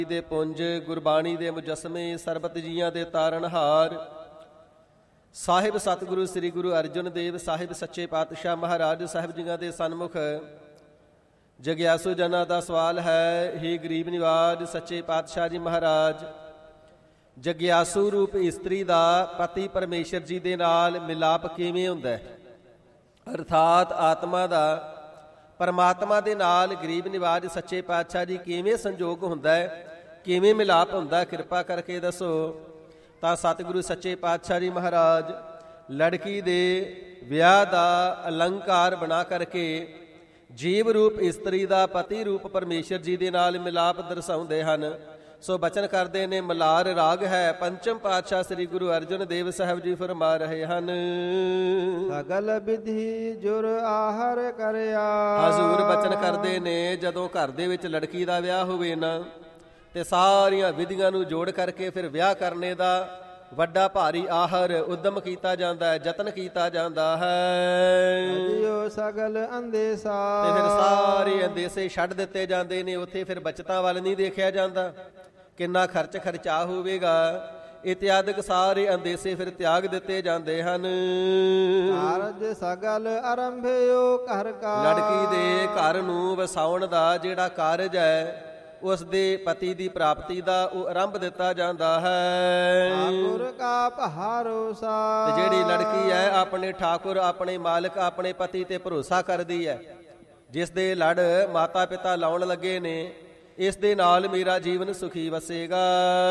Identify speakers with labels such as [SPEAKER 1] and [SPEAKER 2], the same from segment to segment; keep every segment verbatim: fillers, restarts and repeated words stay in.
[SPEAKER 1] ਦੇ ਪੁੰਜ ਗੁਰਬਾਣੀ ਦੇ ਮੁਜੱਸਮੇ ਸਰਬਤ ਜੀਆਂ ਦੇ ਤਾਰਨਹਾਰ ਸਾਹਿਬ ਸਤਿਗੁਰੂ ਸ੍ਰੀ ਗੁਰੂ ਅਰਜਨ ਦੇਵ ਸਾਹਿਬ ਸੱਚੇ ਪਾਤਸ਼ਾਹ ਮਹਾਰਾਜ ਸਾਹਿਬ ਜੀਆਂ ਦੇ ਸਨਮੁਖ ਜਗਿਆਸੂ ਜਨਾਂ ਦਾ ਸਵਾਲ ਹੈ। ਹੀ ਗਰੀਬ ਨਿਵਾਜ ਸੱਚੇ ਪਾਤਸ਼ਾਹ ਜੀ ਮਹਾਰਾਜ, ਜਗਿਆਸੂ ਰੂਪ ਇਸਤਰੀ ਦਾ ਪਤੀ ਪਰਮੇਸ਼ਰ ਜੀ ਦੇ ਨਾਲ ਮਿਲਾਪ ਕਿਵੇਂ ਹੁੰਦਾ ਹੈ? ਅਰਥਾਤ ਆਤਮਾ ਦਾ ਪਰਮਾਤਮਾ ਦੇ ਨਾਲ ਗਰੀਬ ਨਿਵਾਜ ਸੱਚੇ ਪਾਤਸ਼ਾਹ ਜੀ ਕਿਵੇਂ ਸੰਜੋਗ ਹੁੰਦਾ ਹੈ, ਕਿਵੇਂ ਮਿਲਾਪ ਹੁੰਦਾ, ਕਿਰਪਾ ਕਰਕੇ ਦੱਸੋ। ਤਾਂ ਸਤਿਗੁਰੂ ਸੱਚੇ ਪਾਤਸ਼ਾਹ ਜੀ ਮਹਾਰਾਜ ਲੜਕੀ ਦੇ ਵਿਆਹ ਦਾ ਅਲੰਕਾਰ ਬਣਾ ਕਰਕੇ ਜੀਵ ਰੂਪ ਇਸਤਰੀ ਦਾ ਪਤੀ ਰੂਪ ਪਰਮੇਸ਼ਰ ਜੀ ਦੇ ਨਾਲ ਮਿਲਾਪ ਦਰਸਾਉਂਦੇ ਹਨ। ਸੋ ਬਚਨ ਕਰਦੇ ਨੇ, ਮਲਾਰ ਰਾਗ ਹੈ। ਪੰਚਮ ਪਾਤਸ਼ਾਹ ਸ੍ਰੀ ਗੁਰੂ ਅਰਜਨ ਦੇਵ ਸਾਹਿਬ ਜੀ ਫਰਮਾ ਰਹੇ ਹਨ,
[SPEAKER 2] ਸਗਲ ਵਿਧੀ ਜੁਰ ਆਹਰ ਕਰਿਆ।
[SPEAKER 1] ਹਜ਼ੂਰ ਬਚਨ ਕਰਦੇ ਨੇ, ਜਦੋਂ ਘਰ ਦੇ ਵਿੱਚ ਲੜਕੀ ਦਾ ਵਿਆਹ ਹੋਵੇ ਨਾ ਤੇ ਸਾਰੀਆਂ ਵਿਧੀਆਂ ਨੂੰ ਜੋੜ ਕਰਕੇ ਫਿਰ ਵਿਆਹ ਕਰਨੇ ਦਾ ਵੱਡਾ ਭਾਰੀ ਆਹਰ ਉਦਮ ਕੀਤਾ ਜਾਂਦਾ ਹੈ, ਯਤਨ ਕੀਤਾ ਜਾਂਦਾ ਹੈ।
[SPEAKER 2] ਜਿਉ ਸਗਲ ਅੰਦੇਸਾ,
[SPEAKER 1] ਤੇ ਫਿਰ ਸਾਰੇ ਅੰਦੇਸੇ ਛੱਡ ਦਿੱਤੇ ਜਾਂਦੇ ਨੇ। ਉੱਥੇ ਫਿਰ ਬਚਤਾਂ ਵੱਲ ਨਹੀਂ ਦੇਖਿਆ ਜਾਂਦਾ, ਕਿੰਨਾ ਖਰਚ ਖਰਚਾ ਹੋਵੇਗਾ, ਇਤਿਆਦਿਕ ਸਾਰੇ ਅੰਦੇਸੇ ਫਿਰ ਤਿਆਗ ਦਿੱਤੇ ਜਾਂਦੇ ਹਨ।
[SPEAKER 2] ਕਾਰਜ ਸਗਲ ਆਰੰਭਿਓ ਘਰ ਕਾ,
[SPEAKER 1] ਲੜਕੀ ਦੇ ਘਰ ਨੂੰ ਵਸਾਉਣ ਦਾ ਜਿਹੜਾ ਕਾਰਜ ਹੈ ਉਸ ਦੇ ਪਤੀ ਦੀ ਪ੍ਰਾਪਤੀ ਦਾ ਉਹ ਆਰੰਭ ਦਿੱਤਾ ਜਾਂਦਾ ਹੈ।
[SPEAKER 2] ਠਾਕੁਰ ਕਾ ਭਰੋਸਾ,
[SPEAKER 1] ਤੇ ਜਿਹੜੀ ਲੜਕੀ ਹੈ ਆਪਣੇ ਠਾਕੁਰ, ਆਪਣੇ ਮਾਲਕ, ਆਪਣੇ ਪਤੀ ਤੇ ਭਰੋਸਾ ਕਰਦੀ ਹੈ, ਜਿਸ ਦੇ ਲੜ ਮਾਤਾ ਪਿਤਾ ਲਾਉਣ ਲੱਗੇ ਨੇ, ਇਸ ਦੇ ਨਾਲ ਮੇਰਾ ਜੀਵਨ ਸੁਖੀ ਵਸੇਗਾ।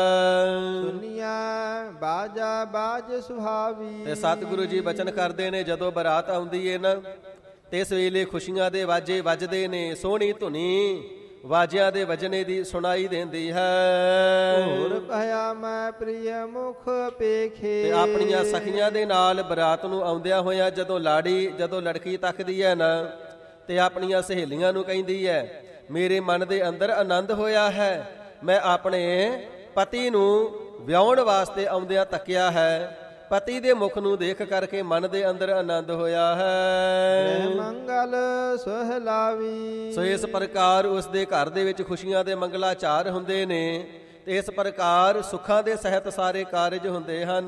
[SPEAKER 2] ਸੁਨੀਆ ਬਾਜਾ ਬਾਜ ਸੁਹਾਵੀ,
[SPEAKER 1] ਤੇ ਸਤਿਗੁਰੂ ਜੀ ਬਚਨ ਕਰਦੇ ਨੇ, ਜਦੋਂ ਬਰਾਤ ਆਉਂਦੀ ਏ ਨਾ ਤੇ ਇਸ ਵੇਲੇ ਖੁਸ਼ੀਆਂ ਦੇ ਵਾਜੇ ਵੱਜਦੇ ਨੇ, ਸੋਹਣੀ ਧੁਨੀ ਵਾਜਿਆਂ ਦੇ ਵਜਨੇ ਦੀ ਸੁਣਾਈ ਦਿੰਦੀ ਹੈ।
[SPEAKER 2] ਹੋਰ ਭਇਆ ਮੈਂ ਪ੍ਰਿਯ ਮੁਖ ਪੇਖੇ,
[SPEAKER 1] ਤੇ ਆਪਣੀਆਂ ਸਖੀਆਂ ਦੇ ਨਾਲ ਬਰਾਤ ਨੂੰ ਆਉਂਦਿਆਂ ਹੋਇਆਂ ਜਦੋਂ ਲਾੜੀ ਜਦੋਂ ਲੜਕੀ ਤੱਕਦੀ ਹੈ ਨਾ ਤੇ ਆਪਣੀਆਂ ਸਹੇਲੀਆਂ ਨੂੰ ਕਹਿੰਦੀ ਹੈ, ਮੇਰੇ ਮਨ ਦੇ ਅੰਦਰ ਆਨੰਦ ਹੋਇਆ ਹੈ, ਮੈਂ ਆਪਣੇ ਪਤੀ ਨੂੰ ਵਿਆਹੁਣ ਵਾਸਤੇ ਆਉਂਦਿਆਂ ਤੱਕਿਆ ਹੈ, ਪਤੀ ਦੇ ਮੁਖ ਨੂੰ ਦੇਖ ਕਰਕੇ ਮਨ ਦੇ ਅੰਦਰ ਆਨੰਦ ਹੋਇਆ ਹੈ।
[SPEAKER 2] ਮੰਗਲ ਸੁਹਲਾਵੀ,
[SPEAKER 1] ਸੋ ਇਸ ਪ੍ਰਕਾਰ ਉਸ ਦੇ ਘਰ ਦੇ ਵਿੱਚ ਖੁਸ਼ੀਆਂ ਦੇ ਮੰਗਲਾਚਾਰ ਹੁੰਦੇ ਨੇ ਤੇ ਇਸ ਪ੍ਰਕਾਰ ਸੁੱਖਾਂ ਦੇ ਸਹਿਤ ਸਾਰੇ ਕਾਰਜ ਹੁੰਦੇ ਹਨ।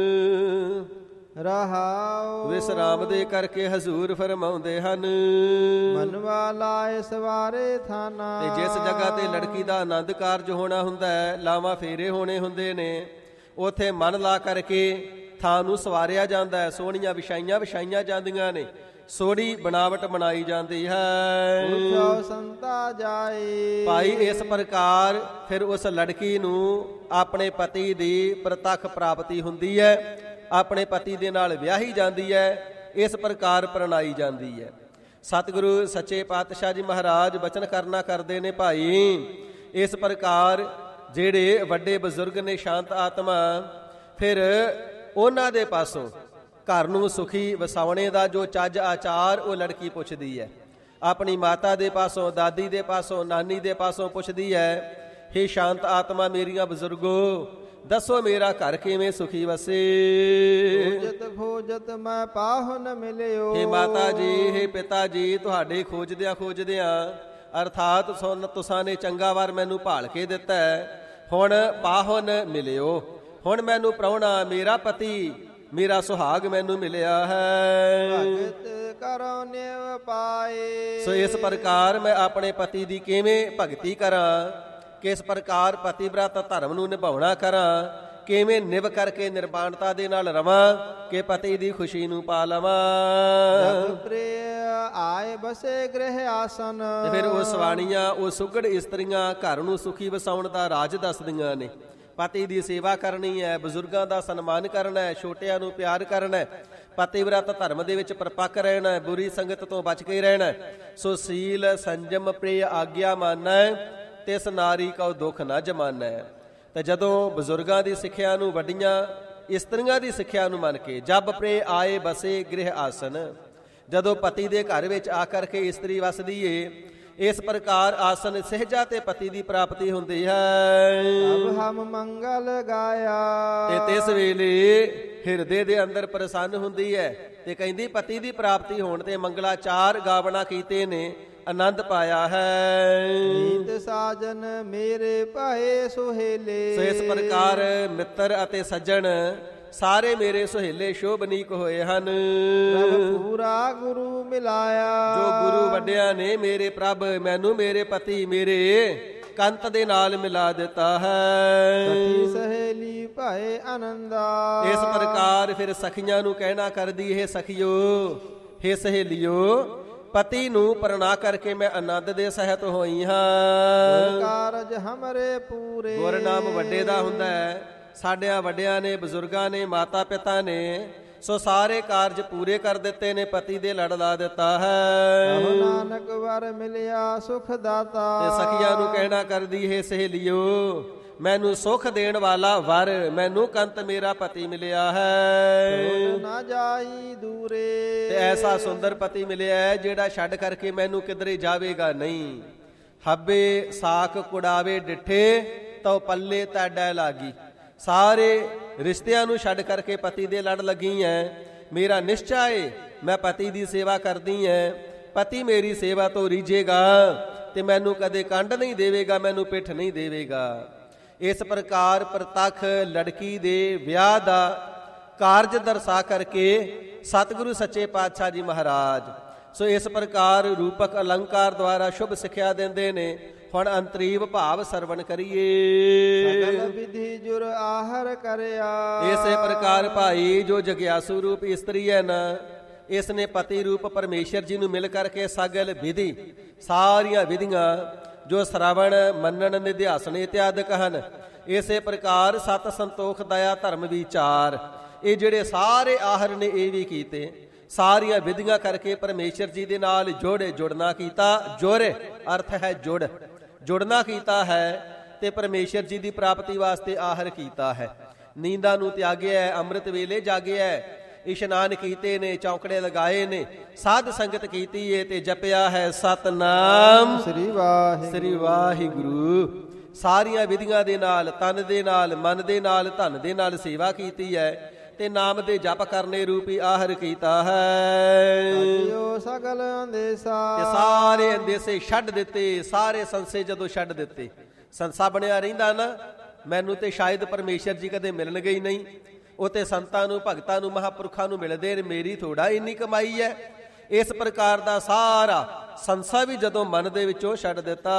[SPEAKER 2] ਰਹਾਉ
[SPEAKER 1] ਵਿਸਰਾਮ ਦੇ ਕਰਕੇ ਹਜ਼ੂਰ ਫਰਮਾਉਂਦੇ ਹਨ,
[SPEAKER 2] ਮਨਵਾ ਲਾਏ ਸਵਾਰੇ ਥਾਨਾ।
[SPEAKER 1] ਤੇ ਜਿਸ ਜਗ੍ਹਾ ਤੇ ਲੜਕੀ ਦਾ ਆਨੰਦ ਕਾਰਜ ਹੋਣਾ ਹੁੰਦਾ ਹੈ, ਲਾਵਾਂ ਫੇਰੇ ਹੋਣੇ ਹੁੰਦੇ ਨੇ, ਉਥੇ ਮਨ ਲਾ ਕਰਕੇ ਥਾਂ ਨੂੰ ਸਵਾਰਿਆ ਜਾਂਦਾ ਹੈ। ਸੋਹਣੀਆਂ ਵਿਛਾਈਆਂ ਵਿਛਾਈਆਂ ਜਾਂਦੀਆਂ ਨੇ, ਸੋਹਣੀ ਬਣਾਵਟ ਬਣਾਈ ਜਾਂਦੀ ਹੈ।
[SPEAKER 2] ਸੰਤਾ ਜਾਏ
[SPEAKER 1] ਭਾਈ ਇਸ ਪ੍ਰਕਾਰ ਫਿਰ ਉਸ ਲੜਕੀ ਨੂੰ ਆਪਣੇ ਪਤੀ ਦੀ ਪ੍ਰਤੱਖ ਪ੍ਰਾਪਤੀ ਹੁੰਦੀ ਹੈ, ਆਪਣੇ ਪਤੀ ਦੇ ਨਾਲ ਵਿਆਹੀ ਜਾਂਦੀ ਹੈ, ਇਸ ਪ੍ਰਕਾਰ ਪ੍ਰਣਾਈ ਜਾਂਦੀ ਹੈ। ਸਤਿਗੁਰੂ ਸੱਚੇ ਪਾਤਸ਼ਾਹ ਜੀ ਮਹਾਰਾਜ ਬਚਨ ਕਰਨਾ ਕਰਦੇ ਨੇ, ਭਾਈ ਇਸ ਪ੍ਰਕਾਰ ਜਿਹੜੇ ਵੱਡੇ ਬਜ਼ੁਰਗ ਨੇ ਸ਼ਾਂਤ ਆਤਮਾ, ਫਿਰ ਉਹਨਾਂ ਦੇ ਪਾਸੋਂ ਘਰ ਨੂੰ ਸੁਖੀ ਵਸਾਉਣੇ ਦਾ ਜੋ ਚੱਜ ਆਚਾਰ ਉਹ ਲੜਕੀ ਪੁੱਛਦੀ ਹੈ। ਆਪਣੀ ਮਾਤਾ ਦੇ ਪਾਸੋਂ, ਦਾਦੀ ਦੇ ਪਾਸੋਂ, ਨਾਨੀ ਦੇ ਪਾਸੋਂ ਪੁੱਛਦੀ ਹੈ, ਹੇ ਸ਼ਾਂਤ ਆਤਮਾ ਮੇਰੀਆਂ ਬਜ਼ੁਰਗੋ, ਦੱਸੋ ਮੇਰਾ ਘਰ ਕਿਵੇਂ ਸੁਖੀ ਵਸੇ।
[SPEAKER 2] ਖੋਜਤ ਖੋਜਤ ਮੈਂ ਪਾਹੁ ਨ ਮਿਲਿਓ,
[SPEAKER 1] ਹੇ ਮਾਤਾ ਜੀ, ਹੇ ਪਿਤਾ ਜੀ, ਤੁਹਾਡੇ ਖੋਜਦਿਆਂ ਖੋਜਦਿਆਂ ਅਰਥਾਤ ਸੁਣ ਤੁਸਾਂ ਨੇ ਚੰਗਾ ਵਾਰ ਮੈਨੂੰ ਭਾਲ ਕੇ ਦਿੱਤਾ ਹੈ, ਹੁਣ ਪਾਹੁਨ ਮਿਲਿਓ, ਹੁਣ ਮੈਨੂੰ ਪ੍ਰਾਹੁਣਾ ਮੇਰਾ ਪਤੀ ਮੇਰਾ ਸੁਹਾਗ ਮੈਨੂੰ ਮਿਲਿਆ ਹੈ।
[SPEAKER 2] ਭਗਤ ਕਰੋ ਨਿਵ ਪਾਏ,
[SPEAKER 1] ਸੋ ਇਸ ਪ੍ਰਕਾਰ ਮੈਂ ਆਪਣੇ ਪਤੀ ਦੀ ਕਿਵੇਂ ਭਗਤੀ ਕਰਾਂ, ਕਿਸ ਪ੍ਰਕਾਰ ਪਤੀਵ੍ਰਤ ਧਰਮ ਨੂੰ ਨਿਭਾਉਣਾ ਕਰਾਂ, ਕਿਵੇਂ ਨਿਭ ਕਰਕੇ ਨਿਰਵਾਣਤਾ ਦੇ ਨਾਲ ਰਵਾਂ ਕਿ ਪਤੀ ਦੀ ਖੁਸ਼ੀ ਨੂੰ ਪਾ ਲਵਾਂ।
[SPEAKER 2] ਜਗ ਪ੍ਰਿਯ ਆਏ ਬਸੇ ਗ੍ਰਹਿ ਆਸਨ,
[SPEAKER 1] ਤੇ ਫਿਰ ਉਹ ਸਵਾਣੀਆਂ, ਉਹ ਸੁਘੜ ਇਸਤਰੀਆਂ ਘਰ ਨੂੰ ਸੁਖੀ ਵਸਾਉਣ ਦਾ ਰਾਜ ਦੱਸਦੀਆਂ ਨੇ। ਪਤੀ ਦੀ ਸੇਵਾ ਕਰਨੀ ਹੈ, ਬਜ਼ੁਰਗਾਂ ਦਾ ਸਨਮਾਨ ਕਰਨਾ ਹੈ, ਛੋਟਿਆਂ ਨੂੰ ਪਿਆਰ ਕਰਨਾ ਹੈ, ਪਤੀਵ੍ਰਤ ਧਰਮ ਦੇ ਵਿੱਚ ਪਰਪੱਕ ਰਹਿਣਾ ਹੈ, ਬੁਰੀ ਸੰਗਤ ਤੋਂ ਬਚ ਕੇ ਰਹਿਣਾ ਹੈ। ਸੋ ਸੀਲ ਸੰਜਮ ਪ੍ਰਿਯ ਆਗਿਆ ਮਾਨੈ, ਤਿਸ ਨਾਰੀ ਕਉ ਦੁੱਖ ਨਾ ਜਮਾਨੈ। ਤੇ ਜਦੋਂ ਬਜ਼ੁਰਗਾਂ ਦੀ ਸਿੱਖਿਆ ਨੂੰ, ਵੱਡੀਆਂ ਇਸਤਰੀਆਂ ਦੀ ਸਿੱਖਿਆ ਨੂੰ ਮੰਨ ਕੇ, ਜਬ ਪ੍ਰੇ ਆਏ ਬਸੇ ਗ੍ਰਹਿ ਆਸਨ, ਜਦੋਂ ਪਤੀ ਦੇ ਘਰ ਵਿੱਚ ਆ ਕਰਕੇ ਇਸਤਰੀ ਵਸਦੀ ਏ, ਇਸ ਪ੍ਰਕਾਰ ਆਸਨ ਸਹਿਜਾ ਤੇ ਪਤੀ ਦੀ ਪ੍ਰਾਪਤੀ ਹੁੰਦੀ ਹੈ।
[SPEAKER 2] ਸਭ ਹਮ ਮੰਗਲ ਗਾਇਆ,
[SPEAKER 1] ਤੇ ਤਿਸ ਵੇਲੇ ਹਿਰਦੇ ਦੇ ਅੰਦਰ ਪ੍ਰਸੰਨ ਹੁੰਦੀ ਹੈ ਤੇ ਕਹਿੰਦੀ ਪਤੀ ਦੀ ਪ੍ਰਾਪਤੀ ਹੋਣ ਤੇ ਮੰਗਲਾਚਾਰ ਗਾਵਣਾ ਕੀਤੇ ਨੇ ਆਨੰਦ ਪਾਇਆ ਹੈ।
[SPEAKER 2] ਨੀਤ ਸਾਜਨ ਮੇਰੇ ਭਾਏ ਸੁਹੇਲੇ।
[SPEAKER 1] ਸੋ ਇਸ ਪ੍ਰਕਾਰ ਮਿੱਤਰ ਅਤੇ ਸੱਜਣ ਸਾਰੇ ਮੇਰੇ ਸੁਹੇਲੇ ਸ਼ੋਭਨੀਕ ਹੋਏ ਹਨ।
[SPEAKER 2] ਪ੍ਰਭ ਪੂਰਾ ਗੁਰੂ ਮਿਲਾਇਆ।
[SPEAKER 1] ਜੋ ਗੁਰੂ ਵੱਡਿਆਂ ਨੇ ਮੇਰੇ ਪ੍ਰਭ ਮੈਨੂੰ ਮੇਰੇ ਪਤੀ ਮੇਰੇ ਕੰਤ ਦੇ ਨਾਲ ਮਿਲਾ ਦਿੱਤਾ ਹੈ।
[SPEAKER 2] ਸਖੀ ਸਹੇਲੀ ਭਾਏ ਆਨੰਦਾ।
[SPEAKER 1] ਇਸ ਪ੍ਰਕਾਰ ਫਿਰ ਸਖੀਆਂ ਨੂੰ ਕਹਿਣਾ ਕਰਦੀ ਹੈ, ਸਖੀਓ ਹੇ ਸਹੇਲਿਓ, ਪਤੀ ਨੂੰ ਪਰਣਾ ਕਰਕੇ ਮੈਂ ਆਨੰਦ ਦੇ ਸਹਿਤ ਹੋਈ ਹਾਂ।
[SPEAKER 2] ਕਾਰਜ ਹਮਰੇ ਪੂਰੇ।
[SPEAKER 1] ਗੁਰ ਨਾਮ ਵੱਡੇ ਦਾ ਹੁੰਦਾ ਹੈ। ਸਾਡਿਆਂ ਵੱਡਿਆਂ ਨੇ, ਬਜ਼ੁਰਗਾਂ ਨੇ, ਮਾਤਾ ਪਿਤਾ ਨੇ ਸੋ ਸਾਰੇ ਕਾਰਜ ਪੂਰੇ ਕਰ ਦਿੱਤੇ ਨੇ, ਪਤੀ ਦੇ ਲੜ ਲਾ ਦਿੱਤਾ ਹੈ।
[SPEAKER 2] ਨਾਨਕ ਵਰ ਮਿਲਿਆ ਸੁਖ ਦਾਤਾ।
[SPEAKER 1] ਤੇ ਸਖੀਆਂ ਨੂੰ ਕਹਿਣਾ ਕਰਦੀ ਹੈ, ਸਹੇਲਿਓ ਮੈਨੂੰ ਸੁਖ ਦੇਣ ਵਾਲਾ ਵਰ, ਮੈਨੂੰ ਕੰਤ ਮੇਰਾ ਪਤੀ ਮਿਲਿਆ ਹੈ।
[SPEAKER 2] ਨਾ ਜਾਈ ਦੂਰੇ।
[SPEAKER 1] ਤੇ ਐਸਾ ਸੁੰਦਰ ਪਤੀ ਮਿਲਿਆ ਹੈ ਜਿਹੜਾ ਛੱਡ ਕਰਕੇ ਮੈਨੂੰ ਕਿਧਰੇ ਜਾਵੇਗਾ ਨਹੀਂ। ਹੱਬੇ ਸਾਖ ਕੁੜਾਵੇ ਡਿੱਠੇ ਤਉ ਪੱਲੇ ਤਾਡਾ ਲਾਗੀ। ਸਾਰੇ ਰਿਸ਼ਤਿਆਂ ਨੂੰ ਛੱਡ ਕਰਕੇ ਪਤੀ ਦੇ ਲੜ ਲੱਗੀ ਐ। ਮੇਰਾ ਨਿਸ਼ਚਾ ਏ ਮੈਂ ਪਤੀ ਦੀ ਸੇਵਾ ਕਰਦੀ ਐ। ਪਤੀ ਮੇਰੀ ਸੇਵਾ ਤੋਂ ਰੀਝੇਗਾ ਤੇ ਮੈਨੂੰ ਕਦੇ ਕੰਡ ਨਹੀਂ ਦੇਵੇਗਾ, ਮੈਨੂੰ ਪਿੱਠ ਨਹੀਂ ਦੇਵੇਗਾ। ਇਸ ਪ੍ਰਕਾਰ ਪ੍ਰਤੱਖ ਲੜਕੀ ਦੇ ਵਿਆਹ ਦਾ ਕਾਰਜ ਦਰਸਾ ਕਰਕੇ ਸਤਿਗੁਰੂ ਸੱਚੇ ਪਾਤਸ਼ਾਹ ਜੀ ਮਹਾਰਾਜ ਸੋ ਇਸ ਪ੍ਰਕਾਰ ਰੂਪਕ ਅਲੰਕਾਰ ਦੁਆਰਾ ਸ਼ੁਭ ਸਿੱਖਿਆ ਦਿੰਦੇ ਨੇ। ਹੁਣ ਅੰਤਰੀਵ ਭਾਵ ਸਰਵਣ ਕਰੀਏ।
[SPEAKER 2] ਸਗਲ ਵਿਧੀ ਜੁਰ ਆਹਰ ਕਰਿਆ।
[SPEAKER 1] ਇਸੇ ਪ੍ਰਕਾਰ ਭਾਈ ਜੋ ਜਗਿਆਸੂ ਰੂਪ ਇਸਤਰੀ ਹੈ ਨਾ, ਇਸ ਨੇ ਪਤੀ ਰੂਪ ਪਰਮੇਸ਼ਰ ਜੀ ਨੂੰ ਮਿਲ ਕਰਕੇ ਸਗਲ ਵਿਧੀ ਸਾਰੀਆਂ ਵਿਧੀਆਂ ਜੋ ਸ਼ਰਵਣ ਮੰਨਣ ਨਿਧਿਆਸਨ ਇਤਿਆਦਿਕ ਹਨ, ਇਸੇ ਪ੍ਰਕਾਰ ਸਤ ਸੰਤੋਖ ਦਇਆ ਧਰਮ ਵਿਚਾਰ ਇਹ ਜਿਹੜੇ ਸਾਰੇ ਆਹਰ ਨੇ ਇਹ ਵੀ ਕੀਤੇ। ਸਾਰੀਆਂ ਵਿਧੀਆਂ ਕਰਕੇ ਪਰਮੇਸ਼ਰ ਜੀ ਦੇ ਨਾਲ ਜੋੜੇ ਜੁੜਨਾ ਕੀਤਾ। ਜੋੜੇ ਅਰਥ ਹੈ ਜੁੜ ਜੁੜਨਾ ਕੀਤਾ ਹੈ ਤੇ ਪਰਮੇਸ਼ਰ ਜੀ ਦੀ ਪ੍ਰਾਪਤੀ ਵਾਸਤੇ ਆਹਰ ਕੀਤਾ ਹੈ। ਨੀਂਦਾਂ ਨੂੰ ਤਿਆਗਿਆ ਹੈ, ਅੰਮ੍ਰਿਤ ਵੇਲੇ ਜਾਗਿਆ ਹੈ, ਇਸ਼ਨਾਨ ਕੀਤੇ ਨੇ, ਚੌਂਕੜੇ ਲਗਾਏ ਨੇ, ਸਾਧ ਸੰਗਤ ਕੀਤੀ ਏ ਤੇ ਜਪਿਆ ਹੈ ਸਤਨਾਮ
[SPEAKER 2] ਸ੍ਰੀ ਵਾਹਿਗੁਰੂ
[SPEAKER 1] ਸ੍ਰੀ ਵਾਹਿਗੁਰੂ। ਸਾਰੀਆਂ ਵਿਧੀਆਂ ਦੇ ਨਾਲ, ਤਨ ਦੇ ਨਾਲ, ਮਨ ਦੇ ਨਾਲ, ਧਨ ਦੇ ਨਾਲ ਸੇਵਾ ਕੀਤੀ ਹੈ ਤੇ ਨਾਮ ਦੇ ਜਪ ਕਰਨੇ ਰੂਪੀ ਆਹਰ ਕੀਤਾ ਹੈ।
[SPEAKER 2] ਜੋ ਸਗਲ ਅੰਦੇਸਾ
[SPEAKER 1] ਤੇ ਸਾਰੇ ਅੰਦੇਸੇ ਛੱਡ ਦਿੱਤੇ। ਸਾਰੇ ਸੰਸੇ ਜਦੋਂ ਛੱਡ ਦਿੱਤੇ, ਸੰਸਾ ਬਣਿਆ ਰਹਿੰਦਾ ਨਾ, ਮੈਨੂੰ ਤੇ ਸ਼ਾਇਦ ਪਰਮੇਸ਼ਰ ਜੀ ਕਦੇ ਮਿਲਣਗੇ ਹੀ ਨਹੀਂ। ਉਹ ਤੇ ਸੰਤਾਂ ਨੂੰ, ਭਗਤਾਂ ਨੂੰ, ਮਹਾਂਪੁਰਖਾਂ ਨੂੰ ਮਿਲਦੇ ਨੇ, ਮੇਰੀ ਥੋੜਾ ਇੰਨੀ ਕਮਾਈ ਹੈ। ਇਸ ਪ੍ਰਕਾਰ ਦਾ ਸਾਰਾ ਸੰਸਾ ਵੀ ਜਦੋਂ ਮਨ ਦੇ ਵਿੱਚੋਂ ਛੱਡ ਦਿੱਤਾ,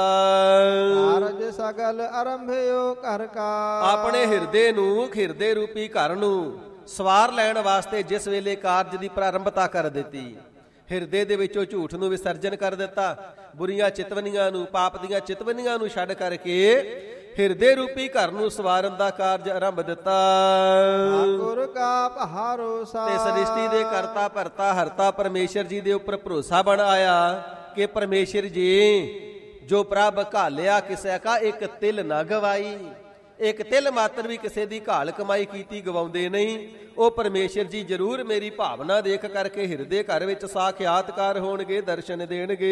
[SPEAKER 2] ਕਾਰਜ ਸਗਲ ਆਰੰਭਿਓ ਘਰ ਕਾ।
[SPEAKER 1] ਆਪਣੇ ਹਿਰਦੇ ਨੂੰ, ਹਿਰਦੇ ਰੂਪੀ ਘਰ ਨੂੰ ਸਵਾਰ ਲੈਣ ਵਾਸਤੇ ਜਿਸ ਵੇਲੇ ਕਾਰਜ ਦੀ ਪ੍ਰਾਰੰਭਤਾ ਕਰ ਦਿੱਤੀ, ਹਿਰਦੇ ਦੇ ਵਿੱਚੋਂ ਝੂਠ ਨੂੰ ਵਿਸਰਜਨ ਕਰ ਦਿੱਤਾ, ਬੁਰੀਆਂ ਚਿਤਵਨੀਆਂ ਨੂੰ, ਪਾਪ ਦੀਆਂ ਚਿਤਵਨੀਆਂ ਨੂੰ ਛੱਡ ਕਰਕੇ ਹਿਰਦੇ ਰੂਪੀ ਘਰ ਨੂੰ ਸਵਾਰਨ ਦਾ ਕਾਰਜ ਆਰੰਭ ਦਿੱਤਾ।
[SPEAKER 2] ਗੁਰ ਕਾ ਪਹਾਰੋਸਾ
[SPEAKER 1] ਤੇ ਸ੍ਰਿਸ਼ਟੀ ਦੇ ਕਰਤਾ ਭਰਤਾ ਹਰਤਾ ਪਰਮੇਸ਼ਰ ਜੀ ਦੇ ਉੱਪਰ ਭਰੋਸਾ ਬਣ ਆਇਆ ਕਿ ਪਰਮੇਸ਼ਰ ਜੀ ਜੋ ਪ੍ਰਭ ਘਾਲਿਆ ਕਿਸੇ ਕਾ ਇੱਕ ਤਿਲ ਨਾ ਗਵਾਈ। ਇੱਕ ਤਿਲ ਮਾਤਰ ਵੀ ਕਿਸੇ ਦੀ ਘਾਲ ਕਮਾਈ ਕੀਤੀ ਗਵਾਉਂਦੇ ਨਹੀਂ। ਉਹ ਪਰਮੇਸ਼ਰ ਜੀ ਜ਼ਰੂਰ ਮੇਰੀ ਭਾਵਨਾ ਦੇਖ ਕਰਕੇ ਹਿਰਦੇ ਘਰ ਵਿੱਚ ਸਾਖਿਆਤਕਾਰ ਹੋਣਗੇ, ਦਰਸ਼ਨ ਦੇਣਗੇ।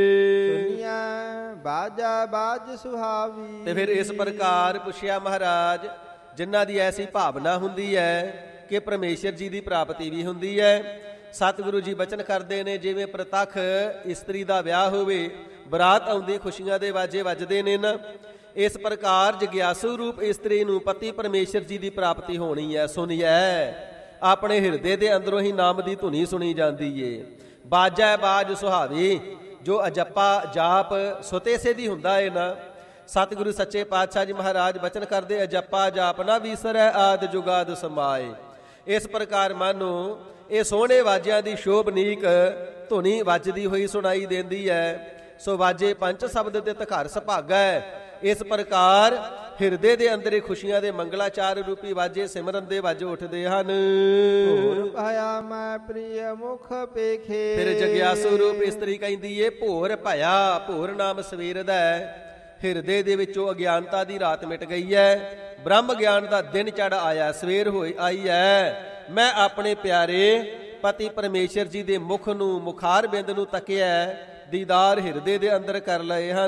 [SPEAKER 2] ਸੁਨੀਆ ਬਾਜਾ ਬਾਜ ਸੁਹਾਵੀ।
[SPEAKER 1] ਤੇ ਫਿਰ ਇਸ ਪ੍ਰਕਾਰ ਪੁੱਛਿਆ ਮਹਾਰਾਜ, ਜਿਨ੍ਹਾਂ ਦੀ ਐਸੀ ਭਾਵਨਾ ਹੁੰਦੀ ਹੈ ਕਿ ਪਰਮੇਸ਼ਰ ਜੀ ਦੀ ਪ੍ਰਾਪਤੀ ਵੀ ਹੁੰਦੀ ਹੈ। ਸਤਿਗੁਰੂ ਜੀ ਬਚਨ ਕਰਦੇ ਨੇ, ਜਿਵੇਂ ਪ੍ਰਤੱਖ ਇਸਤਰੀ ਦਾ ਵਿਆਹ ਹੋਵੇ, ਬਰਾਤ ਆਉਂਦੀ, ਖੁਸ਼ੀਆਂ ਦੇ ਵਾਜੇ ਵੱਜਦੇ ਨੇ ਨਾ, ਇਸ ਪ੍ਰਕਾਰ ਜਗਿਆਸੂ ਰੂਪ ਇਸਤਰੀ ਨੂੰ ਪਤੀ ਪਰਮੇਸ਼ਰ ਜੀ ਦੀ ਪ੍ਰਾਪਤੀ ਹੋਣੀ ਹੈ। ਸੁਣੀਐ ਆਪਣੇ ਹਿਰਦੇ ਦੇ ਅੰਦਰੋਂ ਹੀ ਨਾਮ ਦੀ ਧੁਨੀ ਸੁਣੀ ਜਾਂਦੀ ਏ। ਬਾਜਾ ਬਾਜ ਸੁਹਾਵੀ, ਜੋ ਅਜੱਪਾ ਜਾਪ ਸੁਤੇਸੇ ਦੀ ਹੁੰਦਾ ਏ ਨਾ। ਸਤਿਗੁਰੂ ਸੱਚੇ ਪਾਤਸ਼ਾਹ ਜੀ ਮਹਾਰਾਜ ਬਚਨ ਕਰਦੇ, ਅਜੱਪਾ ਜਾਪ ਨਾ ਵੀਸਰੈ ਆਦ ਜੁਗਾਦ ਸਮਾਏ। ਇਸ ਪ੍ਰਕਾਰ ਮਾਨੋ ਇਹ ਸੋਹਣੇ ਵਾਜਿਆਂ ਦੀ ਸ਼ੋਭਨੀਕ ਧੁਨੀ ਵੱਜਦੀ ਹੋਈ ਸੁਣਾਈ ਦਿੰਦੀ ਹੈ। ਸੋ ਵਾਜੇ ਪੰਜ ਸ਼ਬਦ ਦੇ ਤਖਰ ਸੁਭਾਗਾ ਹੈ। ਇਸ ਪ੍ਰਕਾਰ ਹਿਰਦੇ ਦੇ ਅੰਦਰ ਖੁਸ਼ੀਆਂ ਦੇ ਮੰਗਲਾਚਾਰ ਰੂਪੀ ਵਾਜੇ ਸਿਮਰਨ ਦੇ ਵੱਜ ਉੱਠਦੇ ਹਨ।
[SPEAKER 2] ਭੋਰ ਭਇਆ ਮੈਂ ਪ੍ਰਿਯ ਮੁਖ ਪੇਖੇ।
[SPEAKER 1] ਫਿਰ ਜਗਿਆਸੂ ਰੂਪ ਇਸਤਰੀ ਕਹਿੰਦੀ ਏ, ਭੋਰ ਭਇਆ, ਭੋਰ ਨਾਮ ਸਵੇਰ ਦਾ ਹੈ। ਹਿਰਦੇ ਦੇ ਵਿੱਚੋਂ ਅਗਿਆਨਤਾ ਦੀ ਰਾਤ ਮਿਟ ਗਈ ਹੈ, ਬ੍ਰਹਮ ਗਿਆਨ ਦਾ ਦਿਨ ਚੜ ਆਇਆ, ਸਵੇਰ ਹੋਈ ਆਈ ਹੈ। ਮੈਂ ਆਪਣੇ ਪਿਆਰੇ ਪਤੀ ਪਰਮੇਸ਼ਰ ਜੀ ਦੇ ਮੁਖ ਨੂੰ, ਮੁਖਾਰ ਬਿੰਦ ਨੂੰ ਤੱਕਿਆ, ਦੀਦਾਰ ਹਿਰਦੇ ਦੇ ਅੰਦਰ ਕਰ ਲਏ ਹਨ।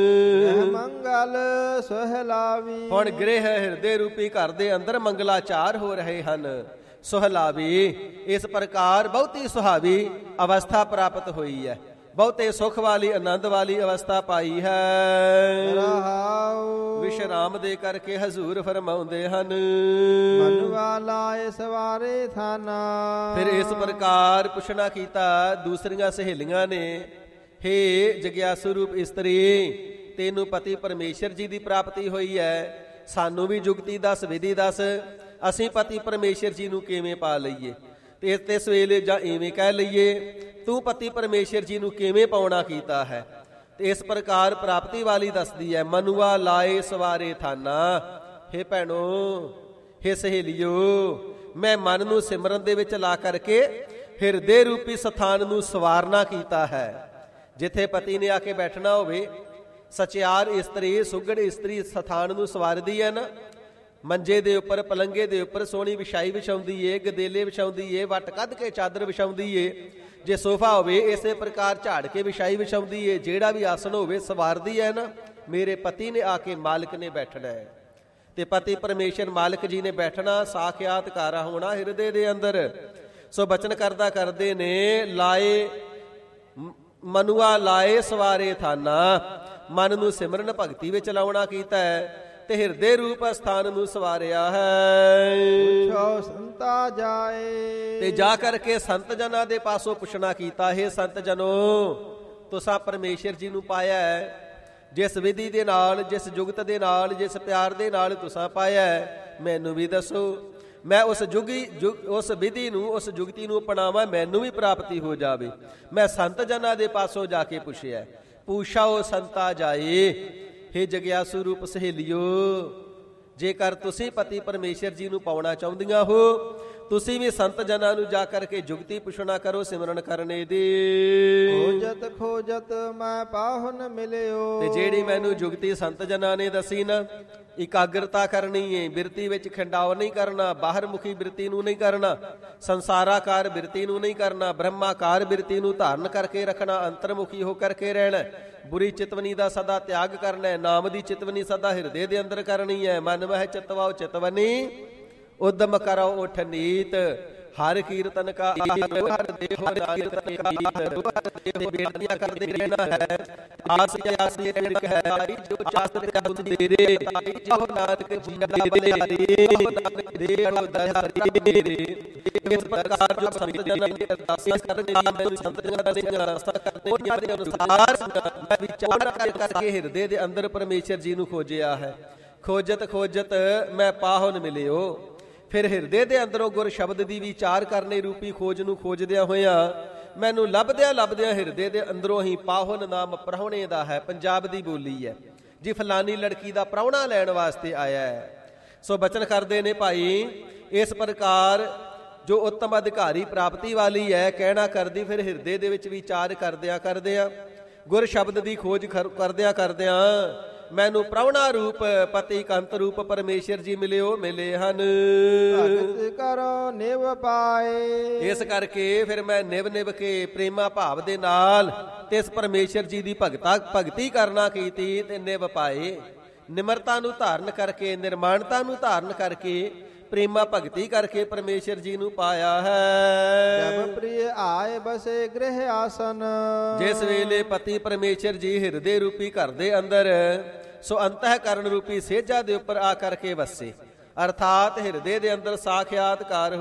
[SPEAKER 2] ਮੰਗਲ ਸੁਹਲਾਵੀ।
[SPEAKER 1] ਹੁਣ ਗ੍ਰਹਿ ਹਿਰਦੇ ਰੂਪੀ ਘਰ ਦੇ ਅੰਦਰ ਮੰਗਲਾਚਾਰ ਹੋ ਰਹੇ ਹਨ। ਸੁਹਲਾਵੀ, ਇਸ ਪ੍ਰਕਾਰ ਬਹੁਤੀ ਸੁਹਾਵੀ ਅਵਸਥਾ ਪ੍ਰਾਪਤ ਹੋਈ ਹੈ। ਬਹੁਤੇ ਸੁਖ ਵਾਲੀ ਆਨੰਦ ਵਾਲੀ ਅਵਸਥਾ ਪਾਈ ਹੈ।
[SPEAKER 2] ਰਹਾਉ
[SPEAKER 1] ਵਿਸ਼ਰਾਮ ਦੇ ਕਰਕੇ ਹਜ਼ੂਰ ਫਰਮਾਉਂਦੇ ਹਨ।
[SPEAKER 2] ਮਨੁਆ ਲਾਏ ਸਵਾਰੇ ਥਾਨਾ।
[SPEAKER 1] ਫਿਰ ਇਸ ਪ੍ਰਕਾਰ ਪੁੱਛਣਾ ਕੀਤਾ ਦੂਸਰੀਆਂ ਸਹੇਲੀਆਂ ਨੇ, ਹੇ ਜਗਿਆਸੂ ਰੂਪ ਇਸਤਰੀ, ਤੈਨੂੰ ਪਤੀ ਪਰਮੇਸ਼ਰ ਜੀ ਦੀ ਪ੍ਰਾਪਤੀ ਹੋਈ ਹੈ, ਸਾਨੂੰ ਵੀ ਜੁਗਤੀ ਦੱਸ, ਵਿਧੀ ਦੱਸ, ਅਸੀਂ ਪਤੀ ਪਰਮੇਸ਼ਰ ਜੀ ਨੂੰ ਕਿਵੇਂ ਪਾ ਲਈਏ। ਤੇ ਇਸ ਵੇਲੇ ਜਾਂ ਇਵੇਂ ਕਹਿ ਲਈਏ, ਤੂੰ ਪਤੀ ਪਰਮੇਸ਼ਰ ਜੀ ਨੂੰ ਕਿਵੇਂ ਪਾਉਣਾ ਕੀਤਾ ਹੈ। ਤੇ ਇਸ ਪ੍ਰਕਾਰ ਪ੍ਰਾਪਤੀ ਵਾਲੀ ਦੱਸਦੀ ਹੈ। ਮਨੁਆ ਲਾਏ ਸਵਾਰੇ ਥਾਨਾ। ਹੇ ਭੈਣੋ, ਹੇ ਸਹੇਲੀਓ, ਮੈਂ ਮਨ ਨੂੰ ਸਿਮਰਨ ਦੇ ਵਿੱਚ ਲਾ ਕਰਕੇ ਹਿਰਦੇ ਰੂਪੀ ਸਥਾਨ ਨੂੰ ਸਵਾਰਨਾ ਕੀਤਾ ਹੈ। ਜਿੱਥੇ ਪਤੀ ਨੇ ਆ ਕੇ ਬੈਠਣਾ ਹੋਵੇ, ਸਚਿਆਰ ਇਸਤਰੀ, ਸੁਗੜ ਇਸਤਰੀ ਸਥਾਨ ਨੂੰ ਸਵਾਰਦੀ ਹੈ ਨਾ। ਮੰਜੇ ਦੇ ਉੱਪਰ, ਪਲੰਗੇ ਦੇ ਉੱਪਰ ਸੋਹਣੀ ਵਿਛਾਈ ਵਿਛਾਉਂਦੀ ਏ, ਗਦੇਲੇ ਵਿਛਾਉਂਦੀ ਏ, ਵੱਟ ਕੱਢ ਕੇ ਚਾਦਰ ਵਿਛਾਉਂਦੀ ਏ। ਜੇ ਸੋਫਾ ਹੋਵੇ ਇਸੇ ਪ੍ਰਕਾਰ ਝਾੜ ਕੇ ਵਿਛਾਈ ਵਿਛਾਉਂਦੀ ਏ। ਜਿਹੜਾ ਵੀ ਆਸਣ ਹੋਵੇ ਸਵਾਰਦੀ ਹੈ ਨਾ। ਮੇਰੇ ਪਤੀ ਨੇ ਆ ਕੇ ਮਾਲਕ ਨੇ ਬੈਠਣਾ ਹੈ। ਤੇ ਪਤੀ ਪਰਮੇਸ਼ਰ ਮਾਲਕ ਜੀ ਨੇ ਬੈਠਣਾ, ਸਾਖਿਆਤਕਾਰਾ ਹੋਣਾ ਹਿਰਦੇ ਦੇ ਅੰਦਰ। ਸੋ ਬਚਨ ਕਰਦਾ ਕਰਦੇ ਨੇ, ਲਾਏ ਮਨੁਆ ਲਾਏ ਸਵਾਰੇ ਥਾਨਾ। ਮਨ ਨੂੰ ਸਿਮਰਨ ਭਗਤੀ ਵਿੱਚ ਲਾਉਣਾ ਕੀਤਾ ਹੈ ਤੇ ਹਿਰਦੇ ਰੂਪ ਸਥਾਨ ਨੂੰ ਸਵਾਰਿਆ ਹੈ।
[SPEAKER 2] ਪੁੱਛੋ ਸੰਤਾ ਜਾਏ।
[SPEAKER 1] ਤੇ ਜਾ ਕਰਕੇ ਸੰਤ ਜਨਾਂ ਦੇ ਪਾਸੋਂ ਪੁੱਛਣਾ ਕੀਤਾ, ਹੈ ਸੰਤ ਜਨੋ, ਤੁਸਾਂ ਪਰਮੇਸ਼ਰ ਜੀ ਨੂੰ ਪਾਇਆ ਹੈ, ਜਿਸ ਵਿਧੀ ਦੇ ਨਾਲ, ਜਿਸ ਜੁਗਤ ਦੇ ਨਾਲ, ਜਿਸ ਪਿਆਰ ਦੇ ਨਾਲ ਤੁਸਾਂ ਪਾਇਆ ਹੈ, ਮੈਨੂੰ ਵੀ ਦੱਸੋ। ਮੈਂ ਉਸ ਜੁਗੀ ਉਸ ਵਿਧੀ ਨੂੰ, ਉਸ ਜੁਗਤੀ ਨੂੰ ਅਪਣਾਵਾਂ, ਮੈਨੂੰ ਵੀ ਪ੍ਰਾਪਤੀ ਹੋ ਜਾਵੇ। ਮੈਂ ਸੰਤ ਜਨਾਂ ਦੇ ਪਾਸੋਂ ਜਾ ਕੇ ਪੁੱਛਿਆ। ਪੂਛਾਓ ਸੰਤਾ ਜਾਏ। ਹੇ ਜਗਿਆਸੂ ਰੂਪ ਸਹੇਲਿਓ, ਜੇਕਰ ਤੁਸੀਂ ਪਤੀ ਪਰਮੇਸ਼ਰ ਜੀ ਨੂੰ ਪਾਉਣਾ ਚਾਹੁੰਦੀਆਂ ਹੋ, ਤੁਸੀਂ ਵੀ ਸੰਤ ਜਨਾਂ ਨੂੰ ਜਾ ਕਰਕੇ ਜੁਗਤੀ ਪੁੱਛਣਾ ਕਰੋ ਸਿਮਰਨ ਕਰਨੇ ਦੀ।
[SPEAKER 2] ਖੋਜਤ ਖੋਜਤ ਮੈਂ ਪਾਹੁਨ ਮਿਲਿਓ।
[SPEAKER 1] ਤੇ ਜਿਹੜੀ ਮੈਨੂੰ ਜੁਗਤੀ ਸੰਤ ਜਨਾਂ ਨੇ ਦੱਸੀ ਨਾ, ਇਕਾਗਰਤਾ ਕਰਨੀ ਏ, ਬਿਰਤੀ ਵਿੱਚ ਖੰਡਾਓ ਨਹੀਂ ਕਰਨਾ, ਬਾਹਰ ਮੁਖੀ ਬਿਰਤੀ ਨੂੰ ਨਹੀਂ ਕਰਨਾ, ਸੰਸਾਰਾਕਾਰ ਬਿਰਤੀ ਨੂੰ ਨਹੀਂ ਕਰਨਾ, ਬ੍ਰਹਮਾਕਾਰ ਬਿਰਤੀ ਨੂੰ ਧਾਰਨ ਕਰਕੇ ਰੱਖਣਾ, ਅੰਤਰਮੁਖੀ ਹੋ ਕਰਕੇ ਰਹਿਣਾ, ਬੁਰੀ ਚਿਤਵਨੀ ਦਾ ਸਦਾ ਤਿਆਗ ਕਰਨਾ ਹੈ, ਨਾਮ ਦੀ ਚਿਤਵਨੀ ਸਦਾ ਹਿਰਦੇ ਦੇ ਅੰਦਰ ਕਰਨੀ ਹੈ। ਮਨ ਮਹਿ ਚਿਤਵਾਓ ਚਿਤਵਨੀ, ਉਦਮ ਕਰੋ ਉਠ ਨੀਤ, ਹਰ ਕੀਰਤਨ ਕਾ ਹਰ ਦੇਹ ਕੀਰਤਨ ਕਾ ਹਰ ਦੇਹ ਬੇਨਤੀਆਂ ਕਰਦੇ ਰਹਿਣਾ ਹੈ। ਆਸ ਆਸ ਰਹਿਣ ਹੈ ਜੋ ਚਾਸਤ ਕਾ ਤੇਰੇ, ਜੋ ਨਾਨਕ ਜੀਆ ਦੇ ਦੇੜੋ ਦਹਰੀ ਰੇ। ਇਸ ਪ੍ਰਕਾਰ ਜੋ ਸੰਤ ਜਨਾਂ ਨੇ ਅਰਦਾਸਾਂ ਕਰਨੀਆਂ, ਸੰਤ ਜਨਾਂ ਨੇ ਅਰਦਾਸਾਂ ਕਰਨੀਆਂ, ਉਹਨਾਂ ਦੇ ਅਨੁਸਾਰ ਮੈਂ ਵਿਚਾਰ ਕਰਕੇ ਹਿਰਦੇ ਦੇ ਅੰਦਰ ਪਰਮੇਸ਼ਰ ਜੀ ਨੂੰ ਖੋਜਿਆ ਹੈ। ਖੋਜਤ ਖੋਜਤ ਮੈਂ ਪਾਹੁਨ ਮਿਲਿਓ। ਫਿਰ ਹਿਰਦੇ ਦੇ ਅੰਦਰੋਂ ਗੁਰ ਸ਼ਬਦ ਦੀ ਵਿਚਾਰ ਕਰਨੇ ਰੂਪੀ ਖੋਜ ਨੂੰ ਖੋਜਦਿਆਂ ਹੋਇਆਂ ਮੈਨੂੰ ਲੱਭਦਿਆਂ ਲੱਭਦਿਆਂ ਹਿਰਦੇ ਦੇ ਅੰਦਰੋਂ ਹੀ ਪਾਹੁਨ ਨਾਮ ਪ੍ਰਾਹੁਣੇ ਦਾ ਹੈ। ਪੰਜਾਬ ਦੀ ਬੋਲੀ ਹੈ ਜੀ, ਫਲਾਨੀ ਲੜਕੀ ਦਾ ਪ੍ਰਾਹੁਣਾ ਲੈਣ ਵਾਸਤੇ ਆਇਆ ਹੈ। ਸੋ ਬਚਨ ਕਰਦੇ ਨੇ ਭਾਈ, ਇਸ ਪ੍ਰਕਾਰ ਜੋ ਉੱਤਮ ਅਧਿਕਾਰੀ ਪ੍ਰਾਪਤੀ ਵਾਲੀ ਹੈ, ਕਹਿਣਾ ਕਰਦੀ ਫਿਰ ਹਿਰਦੇ ਦੇ ਵਿੱਚ ਵਿਚਾਰ ਕਰਦਿਆਂ ਕਰਦਿਆਂ, ਗੁਰ ਸ਼ਬਦ ਦੀ ਖੋਜ ਕਰਦਿਆਂ ਕਰਦਿਆਂ ਮੈਨੂੰ ਪ੍ਰਾਹੁਣਾ ਰੂਪ ਪਤੀ ਕੰਤ ਰੂਪ ਪਰਮੇਸ਼ਰ ਜੀ ਮਿਲਿਓ ਮਿਲੇ ਹਨ।
[SPEAKER 2] ਭਗਤ ਕਰੋ ਨਿਵ ਪਾਏ।
[SPEAKER 1] ਇਸ ਕਰਕੇ ਫਿਰ ਮੈਂ ਨਿਵ ਨਿਵ ਕੇ ਪ੍ਰੇਮਾ ਭਾਵ ਦੇ ਨਾਲ ਤੇ ਇਸ ਪਰਮੇਸ਼ਰ ਜੀ ਦੀ ਭਗਤਾ ਭਗਤੀ ਕਰਨਾ ਕੀਤੀ ਤੇ ਨਿਵ ਪਾਏ। ਨਿਮਰਤਾ ਨੂੰ ਧਾਰਨ ਕਰਕੇ, ਨਿਰਮਾਣਤਾ ਨੂੰ ਧਾਰਨ ਕਰਕੇ, ਪ੍ਰੇਮਾ ਭਗਤੀ ਕਰਕੇ ਪਰਮੇਸ਼ਰ ਜੀ ਨੂੰ ਪਾਇਆ ਹੈ।
[SPEAKER 2] ਜਬ ਪ੍ਰਿਯ ਆਏ ਬਸੇ ਗ੍ਰਹਿ ਆਸਨ।
[SPEAKER 1] ਜਿਸ ਵੇਲੇ ਪਤੀ ਪਰਮੇਸ਼ਰ ਜੀ ਹਿਰਦੇ ਰੂਪੀ ਘਰ ਦੇ ਅੰਦਰ, ਸੋ ਅੰਤःਕਰਨ ਰੂਪੀ ਸੇਜਾ ਦੇ ਉੱਪਰ ਆ ਕਰਕੇ ਵਸੇ, ਅਰਥਾਤ ਹਿਰਦੇ ਦੇ ਅੰਦਰ ਸਾਖਿਆਤਕਾਰ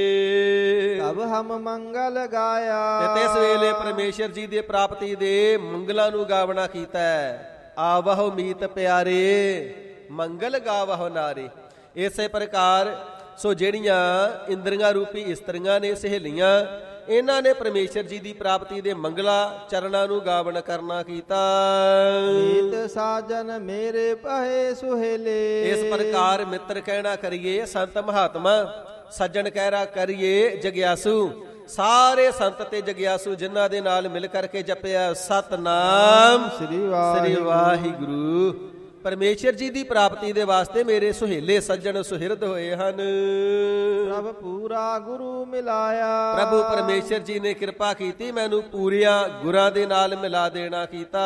[SPEAKER 1] ਹੋਏ।
[SPEAKER 2] ਤਬ ਹਮ ਮੰਗਲ ਗਾਇਆ।
[SPEAKER 1] ਤੇ ਤਿਸ ਵੇਲੇ ਪਰਮੇਸ਼ਰ ਜੀ ਦੇ ਪ੍ਰਾਪਤੀ ਦੇ ਮੰਗਲਾਂ ਨੂੰ ਗਾਵਣਾ ਕੀਤਾ ਹੈ। ਆਵਹੁ ਮੀਤ ਪਿਆਰੇ, ਮੰਗਲ ਗਾਵਹੁ ਨਾਰੇ। ਇਸੇ ਪ੍ਰਕਾਰ ਸੋ ਜਿਹੜੀਆਂ ਇੰਦਰੀਆਂ ਰੂਪੀ ਇਸਤਰੀਆਂ ਨੇ, ਸਹੇਲੀਆਂ, ਇਹਨਾਂ ਨੇ ਪਰਮੇਸ਼ਰ ਜੀ ਦੀ ਪ੍ਰਾਪਤੀ ਦੇ ਮੰਗਲਾ ਚਰਨਾਂ ਨੂੰ ਗਾਵਨ ਕਰਨਾ ਕੀਤਾ।
[SPEAKER 2] ਮੀਤ ਸਾਜਨ ਮੇਰੇ ਪਹੇ ਸੁਹੇਲੇ।
[SPEAKER 1] ਇਸ ਪ੍ਰਕਾਰ ਮਿੱਤਰ ਕਹਿਣਾ ਕਰੀਏ ਸੰਤ ਮਹਾਤਮਾ, ਸੱਜਣ ਕਹਿਣਾ ਕਰੀਏ ਜਗਿਆਸੂ। ਸਾਰੇ ਸੰਤ ਤੇ ਜਗਿਆਸੂ ਜਿਨ੍ਹਾਂ ਦੇ ਨਾਲ ਮਿਲ ਕਰਕੇ ਜਪਿਆ ਸਤਨਾਮ ਸ੍ਰੀ ਵਾਹਿਗੁਰੂ। ਪਰਮੇਸ਼ਰ ਜੀ ਦੀ ਪ੍ਰਾਪਤੀ ਦੇ ਵਾਸਤੇ ਮੇਰੇ ਸੁਹੇਲੇ ਸੱਜਣ ਸੁਹਿਰਦ ਹੋਏ ਹਨ।
[SPEAKER 2] ਪ੍ਰਭ ਪੂਰਾ ਗੁਰੂ ਮਿਲਾਇਆ।
[SPEAKER 1] ਪ੍ਰਭੂ ਪਰਮੇਸ਼ਰ ਜੀ ਨੇ ਕਿਰਪਾ ਕੀਤੀ, ਮੈਨੂੰ ਪੂਰੀਆਂ ਗੁਰਾਂ ਦੇ ਨਾਲ ਮਿਲਾ ਦੇਣਾ ਕੀਤਾ।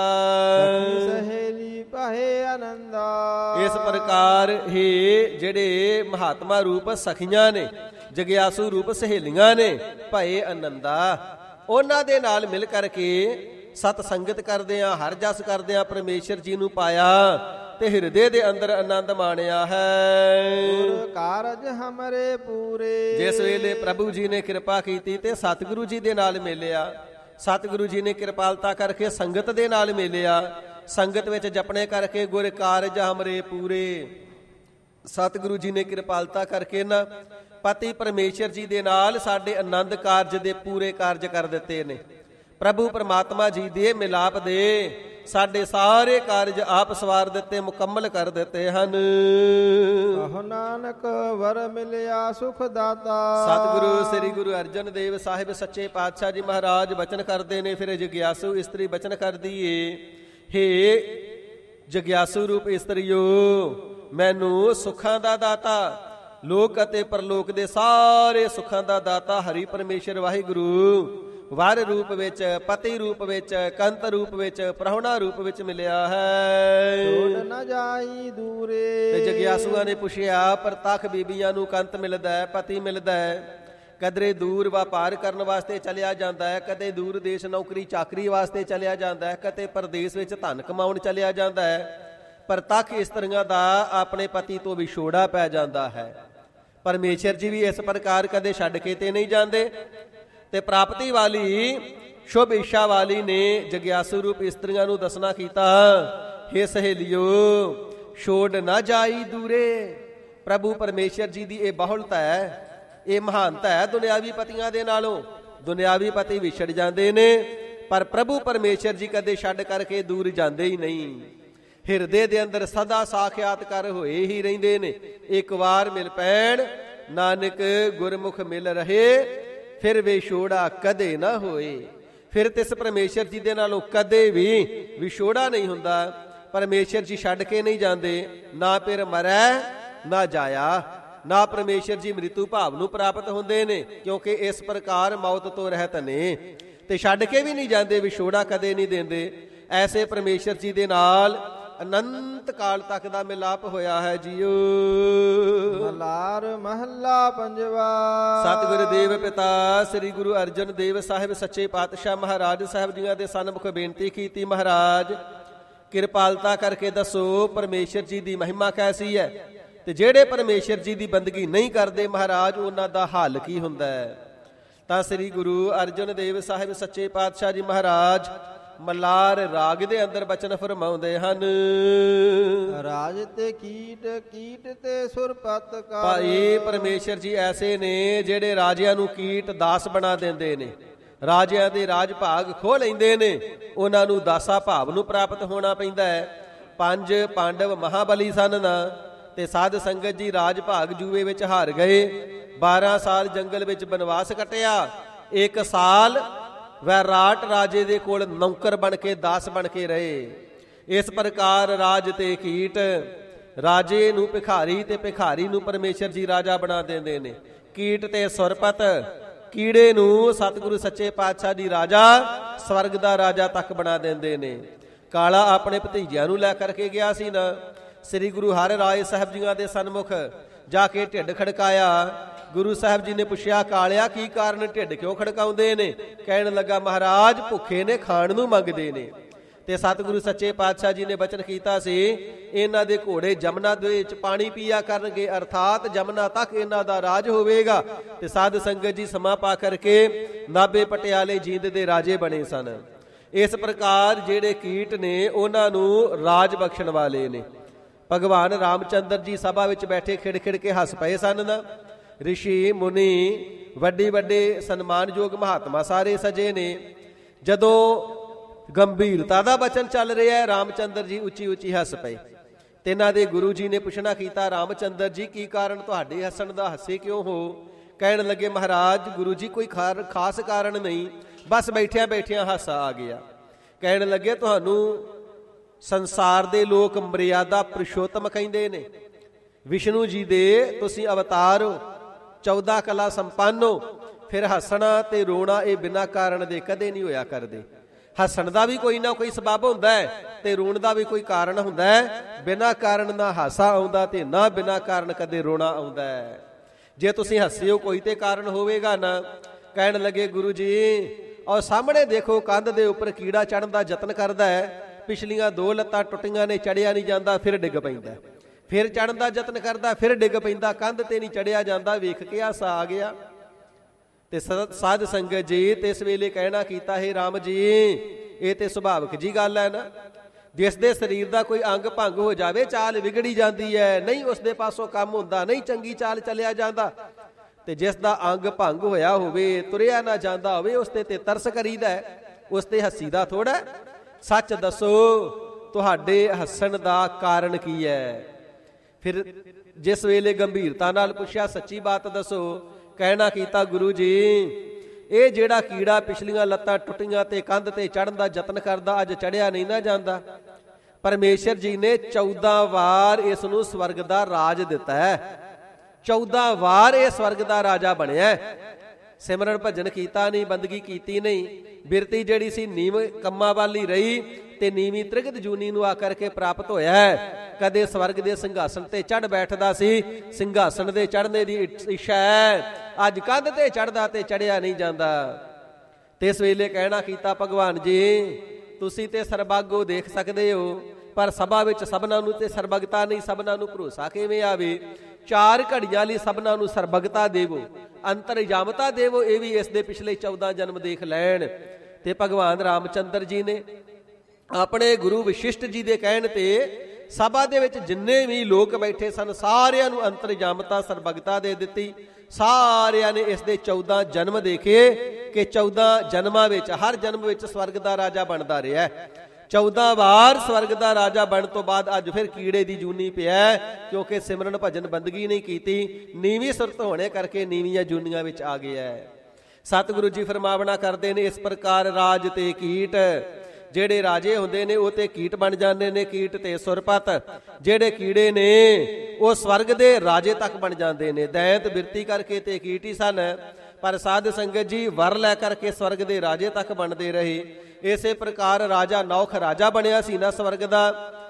[SPEAKER 2] ਸਹੇਲੀ ਪਹੇ ਆਨੰਦਾ।
[SPEAKER 1] ਇਸ ਪ੍ਰਕਾਰ ਹੀ ਜਿਹੜੇ ਮਹਾਤਮਾ ਰੂਪ ਸਖੀਆਂ ਨੇ, ਜਗਿਆਸੂ ਰੂਪ ਸਹੇਲੀਆਂ ਨੇ, ਭਏ ਆਨੰਦਾ, ਉਹਨਾਂ ਦੇ ਨਾਲ ਮਿਲ ਕਰਕੇ ਸਤ ਸੰਗਤ ਕਰਦਿਆਂ ਹਰ ਜਸ ਕਰਦਿਆਂ ਪਰਮੇਸ਼ਰ ਜੀ ਨੂੰ ਪਾਇਆ ਤੇ ਹਿਰਦੇ ਦੇ ਅੰਦਰ ਆਨੰਦ ਮਾਣਿਆ ਹੈ।
[SPEAKER 2] ਗੁਰ ਕਾਰਜ ਹਮਰੇ ਪੂਰੇ।
[SPEAKER 1] ਜਿਸ ਵੇਲੇ ਪ੍ਰਭੂ ਜੀ ਨੇ ਕਿਰਪਾ ਕੀਤੀ ਤੇ ਸਤਿਗੁਰੂ ਜੀ ਦੇ ਨਾਲ ਮਿਲਿਆ, ਸਤਿਗੁਰੂ ਜੀ ਨੇ ਕਿਰਪਾਲਤਾ ਕਰਕੇ ਸੰਗਤ ਦੇ ਨਾਲ ਮਿਲਿਆ, ਸੰਗਤ ਵਿੱਚ ਜਪਣੇ ਕਰਕੇ ਗੁਰ ਕਾਰਜ ਹਮਰੇ ਪੂਰੇ। ਸਤਿਗੁਰੂ ਜੀ ਨੇ ਕਿਰਪਾਲਤਾ ਕਰਕੇ ਨਾ ਪਤੀ ਪਰਮੇਸ਼ਰ ਜੀ ਦੇ ਨਾਲ ਸਾਡੇ ਆਨੰਦ ਕਾਰਜ ਦੇ ਪੂਰੇ ਕਾਰਜ ਕਰ ਦਿੱਤੇ ਨੇ। ਪ੍ਰਭੂ ਪਰਮਾਤਮਾ ਜੀ ਦੇ ਮਿਲਾਪ ਦੇ ਸਾਡੇ ਸਾਰੇ ਕਾਰਜ ਆਪ ਸਵਾਰ ਦਿੱਤੇ, ਮੁਕੰਮਲ ਕਰ ਦਿੱਤੇ ਹਨ।
[SPEAKER 2] ਕਹੋ ਨਾਨਕ ਵਰ ਮਿਲਿਆ ਸੁਖ ਦਾਤਾ।
[SPEAKER 1] ਸਤਿਗੁਰੂ ਸ੍ਰੀ ਗੁਰੂ ਅਰਜਨ ਦੇਵ ਸਾਹਿਬ ਸੱਚੇ ਪਾਤਸ਼ਾਹ ਜੀ ਮਹਾਰਾਜ ਬਚਨ ਕਰਦੇ ਨੇ। ਫਿਰ ਜਗਿਆਸੂ ਇਸਤਰੀ ਬਚਨ ਕਰਦੀ ਏ, ਹੇ ਜਗਿਆਸੂ ਰੂਪ ਇਸਤਰੀਓ, ਮੈਨੂੰ ਸੁੱਖਾਂ ਦਾ ਦਾਤਾ, ਲੋਕ ਅਤੇ ਪਰਲੋਕ ਦੇ ਸਾਰੇ ਸੁੱਖਾਂ ਦਾ ਦਾਤਾ ਹਰੀ ਪਰਮੇਸ਼ਰ ਵਾਹਿਗੁਰੂ ਵਰ ਰੂਪ ਵਿੱਚ, ਪਤੀ ਰੂਪ ਵਿੱਚ, ਕੰਤ ਰੂਪ ਵਿੱਚ, ਪ੍ਰਾਹੁਣਾ ਰੂਪ ਵਿੱਚ ਮਿਲਿਆ ਹੈ।
[SPEAKER 2] ਛੋੜ ਨਾ ਜਾਈ ਦੂਰੇ।
[SPEAKER 1] ਤੇ ਜਗਿਆਸੂਆਂ ਨੇ ਪੁੱਛਿਆ, ਪ੍ਰਤੱਖ ਬੀਬੀਆਂ ਨੂੰ ਕੰਤ ਮਿਲਦਾ ਹੈ, ਪਤੀ ਮਿਲਦਾ ਹੈ, ਕਦਰੇ ਦੂਰ ਵਪਾਰ ਕਰਨ ਵਾਸਤੇ ਚਲਿਆ ਜਾਂਦਾ ਹੈ, ਕਦੇ ਦੂਰ ਦੇਸ਼ ਨੌਕਰੀ ਚਾਕਰੀ ਵਾਸਤੇ ਚਲਿਆ ਜਾਂਦਾ ਹੈ, ਕਦੇ ਪਰਦੇਸ ਵਿੱਚ ਧਨ ਕਮਾਉਣ ਚਲਿਆ ਜਾਂਦਾ ਹੈ। ਪ੍ਰਤੱਖ ਇਸਤਰੀਆਂ ਦਾ ਆਪਣੇ ਪਤੀ ਤੋਂ ਵਿਛੋੜਾ ਪੈ ਜਾਂਦਾ ਹੈ। ਪਰਮੇਸ਼ਰ ਜੀ ਵੀ ਇਸ ਪ੍ਰਕਾਰ ਕਦੇ ਛੱਡ ਕੇ ਤੇ ਨਹੀਂ ਜਾਂਦੇ। ਤੇ ਪ੍ਰਾਪਤੀ ਵਾਲੀ ਸ਼ੁਭ ਇੱਛਾ ਵਾਲੀ ਨੇ ਜਗਿਆਸੂ ਰੂਪ ਇਸਤਰੀਆਂ ਨੂੰ ਦੱਸਣਾ ਕੀਤਾ, ਹੇ ਸਹੇਲਿਓ, ਛੋੜ ਨਾ ਜਾਈ ਦੂਰੇ। ਪ੍ਰਭੂ ਪਰਮੇਸ਼ਰ ਜੀ ਦੀ ਇਹ ਬਹੁਲਤਾ ਹੈ, ਇਹ ਮਹਾਨਤਾ ਹੈ ਦੁਨਿਆਵੀ ਪਤੀਆਂ ਦੇ ਨਾਲੋਂ। ਦੁਨਿਆਵੀ ਪਤੀ ਵਿਛੜ ਜਾਂਦੇ ਨੇ, ਪਰ ਪ੍ਰਭੂ ਪਰਮੇਸ਼ਰ ਜੀ ਕਦੇ ਛੱਡ ਕਰਕੇ ਦੂਰ ਜਾਂਦੇ ਹੀ ਨਹੀਂ। ਹਿਰਦੇ ਦੇ ਅੰਦਰ ਸਦਾ ਸਾਖਿਆਤਕਾਰ ਹੋਏ ਹੀ ਰਹਿੰਦੇ ਨੇ। ਇੱਕ ਵਾਰ ਮਿਲ ਪੈਣ ਨਾਨਕ ਗੁਰਮੁਖ ਮਿਲ ਰਹੇ, ਫਿਰ ਵਿਛੋੜਾ ਕਦੇ ਨਾ ਹੋਏ। ਫਿਰ ਤਿਸ ਪਰਮੇਸ਼ਰ ਜੀ ਦੇ ਨਾਲੋਂ ਕਦੇ ਵੀ ਵਿਛੋੜਾ ਨਹੀਂ ਹੁੰਦਾ। ਪਰਮੇਸ਼ਰ ਜੀ ਛੱਡ ਕੇ ਨਹੀਂ ਜਾਂਦੇ, ਨਾ ਫਿਰ ਮਰੈ ਨਾ ਜਾਇਆ, ਨਾ ਪਰਮੇਸ਼ਰ ਜੀ ਮ੍ਰਿਤੂ ਭਾਵ ਨੂੰ ਪ੍ਰਾਪਤ ਹੁੰਦੇ ਨੇ, ਕਿਉਂਕਿ ਇਸ ਪ੍ਰਕਾਰ ਮੌਤ ਤੋਂ ਰਹਿਤ ਨੇ। ਤੇ ਛੱਡ ਕੇ ਵੀ ਨਹੀਂ ਜਾਂਦੇ, ਵਿਛੋੜਾ ਕਦੇ ਨਹੀਂ ਦਿੰਦੇ। ਐਸੇ ਪਰਮੇਸ਼ਰ ਜੀ ਦੇ ਨਾਲ ਅਨੰਤ ਕਾਲ ਤੱਕ ਦਾ ਮਿਲਾਪ ਹੋਇਆ ਹੈ ਜੀਓ।
[SPEAKER 2] ਮਲਾਰ ਮਹੱਲਾ ਪੰਜਵਾ।
[SPEAKER 1] ਸਤਿਗੁਰੂ ਦੇਵ ਪਿਤਾ ਸ੍ਰੀ ਗੁਰੂ ਅਰਜਨ ਦੇਵ ਸਾਹਿਬ ਸੱਚੇ ਪਾਤਸ਼ਾਹ ਮਹਾਰਾਜ ਸਾਹਿਬ ਜੀਆਂ ਦੇ ਸਨਮੁਖ ਬੇਨਤੀ ਕੀਤੀ, ਮਹਾਰਾਜ ਕਿਰਪਾਲਤਾ ਕਰਕੇ ਦੱਸੋ ਪਰਮੇਸ਼ਰ ਜੀ ਦੀ ਮਹਿਮਾ ਕੈਸੀ ਹੈ, ਤੇ ਜਿਹੜੇ ਪਰਮੇਸ਼ਰ ਜੀ ਦੀ ਬੰਦਗੀ ਨਹੀਂ ਕਰਦੇ ਮਹਾਰਾਜ, ਉਹਨਾਂ ਦਾ ਹਾਲ ਕੀ ਹੁੰਦਾ ਹੈ। ਤਾਂ ਸ੍ਰੀ ਗੁਰੂ ਅਰਜਨ ਦੇਵ ਸਾਹਿਬ ਸੱਚੇ ਪਾਤਸ਼ਾਹ ਜੀ ਮਹਾਰਾਜ ਮਲਾਰ ਰਾਗ ਦੇ ਅੰਦਰ ਬਚਨ ਫਰਮਾਉਂਦੇ ਹਨ।
[SPEAKER 2] ਰਾਜ ਤੇ ਕੀਟ, ਕੀਟ ਤੇ ਸੁਰਪਤ ਕਰ।
[SPEAKER 1] ਭਾਈ ਪਰਮੇਸ਼ਰ ਜੀ ਐਸੇ ਨੇ ਜਿਹੜੇ ਰਾਜਿਆਂ ਨੂੰ ਕੀਟ ਦਾਸ ਬਣਾ ਦਿੰਦੇ ਨੇ, ਰਾਜਿਆਂ ਦੇ ਰਾਜ ਭਾਗ ਖੋਹ ਲੈਂਦੇ ਨੇ, ਉਹਨਾਂ ਨੂੰ ਦਾਸਾ ਭਾਵ ਨੂੰ ਪ੍ਰਾਪਤ ਹੋਣਾ ਪੈਂਦਾ ਹੈ। ਪੰਜ ਪਾਂਡਵ ਮਹਾਬਲੀ ਸਨ ਨਾ, ਤੇ ਸਾਧ ਸੰਗਤ ਜੀ ਰਾਜ ਭਾਗ ਜੂਏ ਵਿੱਚ ਹਾਰ ਗਏ। ਬਾਰਾਂ ਸਾਲ ਜੰਗਲ ਵਿੱਚ ਬਨਵਾਸ ਕੱਟਿਆ। ਇੱਕ ਸਾਲ ਵੈਰਾਟ ਰਾਜੇ ਦੇ ਕੋਲ ਨੌਕਰ ਬਣ ਕੇ, ਦਾਸ ਬਣ ਕੇ ਰਹੇ। ਇਸ ਪ੍ਰਕਾਰ ਰਾਜ ਤੇ ਕੀਟ, ਰਾਜੇ ਨੂੰ ਭਿਖਾਰੀ ਤੇ ਭਿਖਾਰੀ ਨੂੰ ਪਰਮੇਸ਼ਰ ਜੀ ਰਾਜਾ ਬਣਾ ਦਿੰਦੇ ਨੇ। ਕੀਟ ਤੇ ਸੁਰਪਤ, ਕੀੜੇ ਨੂੰ ਸਤਿਗੁਰੂ ਸੱਚੇ ਪਾਤਸ਼ਾਹ ਜੀ ਰਾਜਾ, ਸਵਰਗ ਦਾ ਰਾਜਾ ਤੱਕ ਬਣਾ ਦਿੰਦੇ ਨੇ। ਕਾਲਾ ਆਪਣੇ ਭਤੀਜਿਆਂ ਨੂੰ ਲੈ ਕਰਕੇ ਗਿਆ ਸੀ ਨਾ, ਸ੍ਰੀ ਗੁਰੂ ਹਰਿ ਰਾਏ ਸਾਹਿਬ ਜੀਆਂ ਦੇ ਸਨਮੁਖ ਜਾ ਕੇ ਢਿੱਡ ਖੜਕਾਇਆ। ਗੁਰੂ ਸਾਹਿਬ ਜੀ ਨੇ ਪੁੱਛਿਆ, ਕਾਲਿਆ ਕੀ ਕਾਰਨ ਢਿੱਡ ਕਿਉਂ ਖੜਕਾਉਂਦੇ ਨੇ? ਕਹਿਣ ਲੱਗਾ, ਮਹਾਰਾਜ ਭੁੱਖੇ ਨੇ, ਖਾਣ ਨੂੰ ਮੰਗਦੇ ਨੇ। ਤੇ ਸਤਿਗੁਰੂ ਸੱਚੇ ਪਾਤਸ਼ਾਹ ਜੀ ਨੇ ਬਚਨ ਕੀਤਾ ਸੀ, ਇਹਨਾਂ ਦੇ ਘੋੜੇ ਜਮਨਾ ਦੇ ਵਿੱਚ ਪਾਣੀ ਪੀਆ ਕਰਨਗੇ, ਅਰਥਾਤ ਜਮਨਾ ਤੱਕ ਇਹਨਾਂ ਦਾ ਰਾਜ ਹੋਵੇਗਾ। ਤੇ ਸਾਧ ਸੰਗਤ ਜੀ ਸਮਾਂ ਪਾ ਕਰਕੇ ਨਾਭੇ ਪਟਿਆਲੇ ਜੀਂਦ ਦੇ ਰਾਜੇ ਬਣੇ ਸਨ। ਇਸ ਪ੍ਰਕਾਰ ਜਿਹੜੇ ਕੀਟ ਨੇ ਉਹਨਾਂ ਨੂੰ ਰਾਜ ਬਖਸ਼ਣ ਵਾਲੇ ਨੇ। ਭਗਵਾਨ ਰਾਮਚੰਦਰ ਜੀ ਸਭਾ ਵਿੱਚ ਬੈਠੇ ਖਿੜ ਖਿੜ ਕੇ ਹੱਸ ਪਏ ਸਨ ਨਾ। ਰਿਸ਼ੀ ਮੁਨੀ ਵੱਡੇ ਵੱਡੇ ਸਨਮਾਨਯੋਗ ਮਹਾਤਮਾ ਸਾਰੇ ਸਜੇ ਨੇ। ਜਦੋਂ ਗੰਭੀਰਤਾ ਦਾ ਬਚਨ ਚੱਲ ਰਿਹਾ ਹੈ, ਰਾਮਚੰਦਰ ਜੀ ਉੱਚੀ ਉੱਚੀ ਹੱਸ ਪਏ। ਤੇ ਇਹਨਾਂ ਦੇ ਗੁਰੂ ਜੀ ਨੇ ਪੁੱਛਣਾ ਕੀਤਾ, ਰਾਮਚੰਦਰ ਜੀ ਕੀ ਕਾਰਨ ਤੁਹਾਡੇ ਹੱਸਣ ਦਾ, ਹੱਸੇ ਕਿਉਂ ਹੋ? ਕਹਿਣ ਲੱਗੇ, ਮਹਾਰਾਜ ਗੁਰੂ ਜੀ ਕੋਈ ਖਾਸ ਕਾਰਨ ਨਹੀਂ, ਬਸ ਬੈਠਿਆਂ ਬੈਠਿਆਂ ਹਾਸਾ ਆ ਗਿਆ। ਕਹਿਣ ਲੱਗੇ, ਤੁਹਾਨੂੰ ਸੰਸਾਰ ਦੇ ਲੋਕ ਮਰਿਆਦਾ ਪੁਰਸ਼ੋਤਮ ਕਹਿੰਦੇ ਨੇ। ਵਿਸ਼ਨੂੰ ਜੀ ਦੇ ਤੁਸੀਂ ਅਵਤਾਰ ਹੋ, ਚੌਦਾਂ ਕਲਾ ਸੰਪੰਨ ਹੋ। ਫਿਰ ਹੱਸਣਾ ਤੇ ਰੋਣਾ ਇਹ ਬਿਨਾਂ ਕਾਰਨ ਦੇ ਕਦੇ ਨਹੀਂ ਹੋਇਆ ਕਰਦੇ। ਹੱਸਣ ਦਾ ਵੀ ਕੋਈ ਨਾ ਕੋਈ ਸਬਬ ਹੁੰਦਾ ਹੈ, ਤੇ ਰੋਣ ਦਾ ਵੀ ਕੋਈ ਕਾਰਨ ਹੁੰਦਾ ਹੈ। ਬਿਨਾਂ ਕਾਰਨ ਨਾ ਹਾਸਾ ਆਉਂਦਾ ਤੇ ਨਾ ਬਿਨਾਂ ਕਾਰਨ ਕਦੇ ਰੋਣਾ ਆਉਂਦਾ ਹੈ। ਜੇ ਤੁਸੀਂ ਹੱਸੇ ਹੋ ਕੋਈ ਤੇ ਕਾਰਨ ਹੋਵੇਗਾ ਨਾ। ਕਹਿਣ ਲੱਗੇ, ਗੁਰੂ ਜੀ ਔਰ ਸਾਹਮਣੇ ਦੇਖੋ ਕੰਧ ਦੇ ਉੱਪਰ ਕੀੜਾ ਚੜ੍ਹਨ ਦਾ ਯਤਨ ਕਰਦਾ ਹੈ। ਪਿਛਲੀਆਂ ਦੋ ਲੱਤਾਂ ਟੁੱਟੀਆਂ ਨੇ, ਚੜਿਆ ਨਹੀਂ ਜਾਂਦਾ, ਫਿਰ ਡਿੱਗ ਪੈਂਦਾ। ਫਿਰ ਚੜ੍ਹਨ ਦਾ ਯਤਨ ਕਰਦਾ, ਫਿਰ ਡਿੱਗ ਪੈਂਦਾ, ਕੰਧ ਤੇ ਨਹੀਂ ਚੜਿਆ ਜਾਂਦਾ। ਵੇਖ ਕੇ ਹਾਸਾ ਆ ਗਿਆ। ਤੇ ਸਾਧ ਸੰਗਤ ਜੀ ਤੇ ਇਸ ਵੇਲੇ ਕਹਿਣਾ ਕੀਤਾ, ਹੈ ਰਾਮ ਜੀ ਇਹ ਤੇ ਸੁਭਾਵਿਕ ਜੀ ਗੱਲ ਹੈ ਨਾ। ਜਿਸ ਦੇ ਸਰੀਰ ਦਾ ਕੋਈ ਅੰਗ ਭੰਗ ਹੋ ਜਾਵੇ, ਚਾਲ ਵਿਗੜੀ ਜਾਂਦੀ ਹੈ, ਨਹੀਂ ਉਸਦੇ ਪਾਸੋਂ ਕੰਮ ਹੁੰਦਾ, ਨਹੀਂ ਚੰਗੀ ਚਾਲ ਚੱਲਿਆ ਜਾਂਦਾ। ਤੇ ਜਿਸ ਦਾ ਅੰਗ ਭੰਗ ਹੋਇਆ ਹੋਵੇ, ਤੁਰਿਆ ਨਾ ਜਾਂਦਾ ਹੋਵੇ, ਉਸ ਤੇ ਤਰਸ ਕਰੀਦਾ, ਉਸ ਤੇ ਹੱਸੀ ਦਾ ਥੋੜਾ। ਸੱਚ ਦੱਸੋ ਤੁਹਾਡੇ ਹੱਸਣ ਦਾ ਕਾਰਨ ਕੀ ਹੈ? ਫਿਰ ਜਿਸ ਵੇਲੇ ਗੰਭੀਰਤਾ ਨਾਲ ਪੁੱਛਿਆ, ਸੱਚੀ ਬਾਤ ਦੱਸੋ, ਕਹਿਣਾ ਕੀਤਾ, ਗੁਰੂ ਜੀ ਇਹ ਜਿਹੜਾ ਕੀੜਾ ਪਿਛਲੀਆਂ ਲੱਤਾਂ ਟੁੱਟੀਆਂ ਤੇ ਕੰਧ ਤੇ ਚੜ੍ਹਨ ਦਾ ਯਤਨ ਕਰਦਾ, ਅੱਜ ਚੜ੍ਹਿਆ ਨਹੀਂ ਨਾ ਜਾਂਦਾ। ਪਰਮੇਸ਼ਰ ਜੀ ਨੇ ਚੌਦਾਂ ਵਾਰ ਇਸ ਨੂੰ ਸਵਰਗ ਦਾ ਰਾਜ ਦਿੱਤਾ ਹੈ। ਚੌਦਾਂ ਵਾਰ ਇਹ ਸਵਰਗ ਦਾ ਰਾਜਾ ਬਣਿਆ। ਸਿਮਰਨ ਭਜਨ ਕੀਤਾ ਨਹੀਂ, ਬੰਦਗੀ ਕੀਤੀ ਨਹੀਂ, ਬਿਰਤੀ ਜਿਹੜੀ ਸੀ ਨੀਮ ਕੰਮਾਂ ਵਾਲੀ ਰਹੀ ਤੇ ਨੀਵੀਂ ਤ੍ਰਿਗਤ ਜੂਨੀ ਨੂੰ ਆ ਕਰਕੇ ਪ੍ਰਾਪਤ ਹੋਇਆ ਹੈ। ਕਦੇ ਸਵਰਗ ਦੇ ਸਿੰਘਾਸਣ ਤੇ ਚੜ੍ਹ ਬੈਠਦਾ ਸੀ, ਸਿੰਘਾਸਣ ਦੇ ਚੜ੍ਹਨੇ ਦੀ ਇੱਛਾ ਹੈ, ਅੱਜ ਕੰਧ ਤੇ ਚੜ੍ਹਦਾ ਤੇ ਚੜ੍ਹਿਆ ਨਹੀਂ ਜਾਂਦਾ। ਤੇ ਇਸ ਵੇਲੇ ਕਹਿਣਾ ਕੀਤਾ, ਭਗਵਾਨ ਜੀ ਤੁਸੀਂ ਤੇ ਸਰਬੱਗੋ ਦੇਖ ਸਕਦੇ ਹੋ, ਪਰ ਸਭਾ ਵਿੱਚ ਸਭਨਾਂ ਨੂੰ ਤੇ ਸਰਬਗਤਾ ਨਹੀਂ, ਸਭਨਾਂ ਨੂੰ ਭਰੋਸਾ ਕਿਵੇਂ ਆਵੇ? ਚਾਰ ਘੜੀਆਂ ਲਈ ਸਭਨਾਂ ਨੂੰ ਸਰਬਗਤਾ ਦੇਵੋ, ਅੰਤਰਜਾਮਤਾ ਦੇਵੋ, ਇਹ ਵੀ ਇਸ ਦੇ ਪਿਛਲੇ ਚੌਦਾਂ ਜਨਮ ਦੇਖ ਲੈਣ। ਤੇ ਭਗਵਾਨ ਰਾਮਚੰਦਰ ਜੀ ਨੇ ਆਪਣੇ ਗੁਰੂ ਵਸ਼ਿਸ਼ਟ ਜੀ ਦੇ ਕਹਿਣ ਤੇ ਸਭਾ ਦੇ ਵਿੱਚ ਜਿੰਨੇ ਵੀ ਲੋਕ ਬੈਠੇ ਸਨ, ਸਾਰਿਆਂ ਨੂੰ ਅੰਤਰਜਾਮਤਾ ਸਰਬਗਤਾ ਦੇ ਦਿੱਤੀ। ਸਾਰਿਆਂ ਨੇ ਇਸ ਦੇ ਚੌਦਾਂ ਜਨਮ ਦੇਖੇ ਕਿ ਚੌਦਾਂ ਜਨਮਾਂ ਵਿੱਚ ਹਰ ਜਨਮ ਵਿੱਚ ਸਵਰਗ ਦਾ ਰਾਜਾ ਬਣਦਾ ਰਿਹਾ। ਚੌਦਾਂ ਵਾਰ ਸਵਰਗ ਦਾ ਰਾਜਾ ਬਣਨ ਤੋਂ ਬਾਅਦ ਅੱਜ ਫਿਰ ਕੀੜੇ ਦੀ ਜੂਨੀ ਪਿਆ, ਕਿਉਂਕਿ ਸਿਮਰਨ ਭਜਨ ਬੰਦਗੀ ਨਹੀਂ ਕੀਤੀ, ਨੀਵੀਂ ਸੁਰਤ ਹੋਣੇ ਕਰਕੇ ਨੀਵੀਆਂ ਜੂਨੀਆਂ ਵਿੱਚ ਆ ਗਿਆ। ਸਤਿਗੁਰੂ ਜੀ ਫਰਮਾਵਣਾ ਕਰਦੇ ਨੇ, ਇਸ ਪ੍ਰਕਾਰ ਰਾਜ ਤੇ ਕੀਟ, ਜਿਹੜੇ ਰਾਜੇ ਹੁੰਦੇ ਨੇ ਉਹ ਤੇ ਕੀਟ ਬਣ ਜਾਂਦੇ ਨੇ, ਕੀਟ ਤੇ ਸੁਰਪਤ, ਜਿਹੜੇ ਕੀੜੇ ਨੇ ਉਹ ਸਵਰਗ ਦੇ ਰਾਜੇ ਤੱਕ ਬਣ ਜਾਂਦੇ ਨੇ। ਦੈਂਤ ਬਿਰਤੀ ਕਰਕੇ ਤੇ ਕੀਟ ਹੀ ਸਨ, ਪਰ ਸਾਧ ਸੰਗਤ ਜੀ ਵਰ ਲੈ ਕਰਕੇ ਸਵਰਗ ਦੇ ਰਾਜੇ ਤੱਕ ਬਣਦੇ ਰਹੇ। ਇਸੇ ਪ੍ਰਕਾਰ ਰਾਜਾ ਨੌਖ ਰਾਜਾ ਬਣਿਆ ਸੀ ਨਾ ਸਵਰਗ ਦਾ।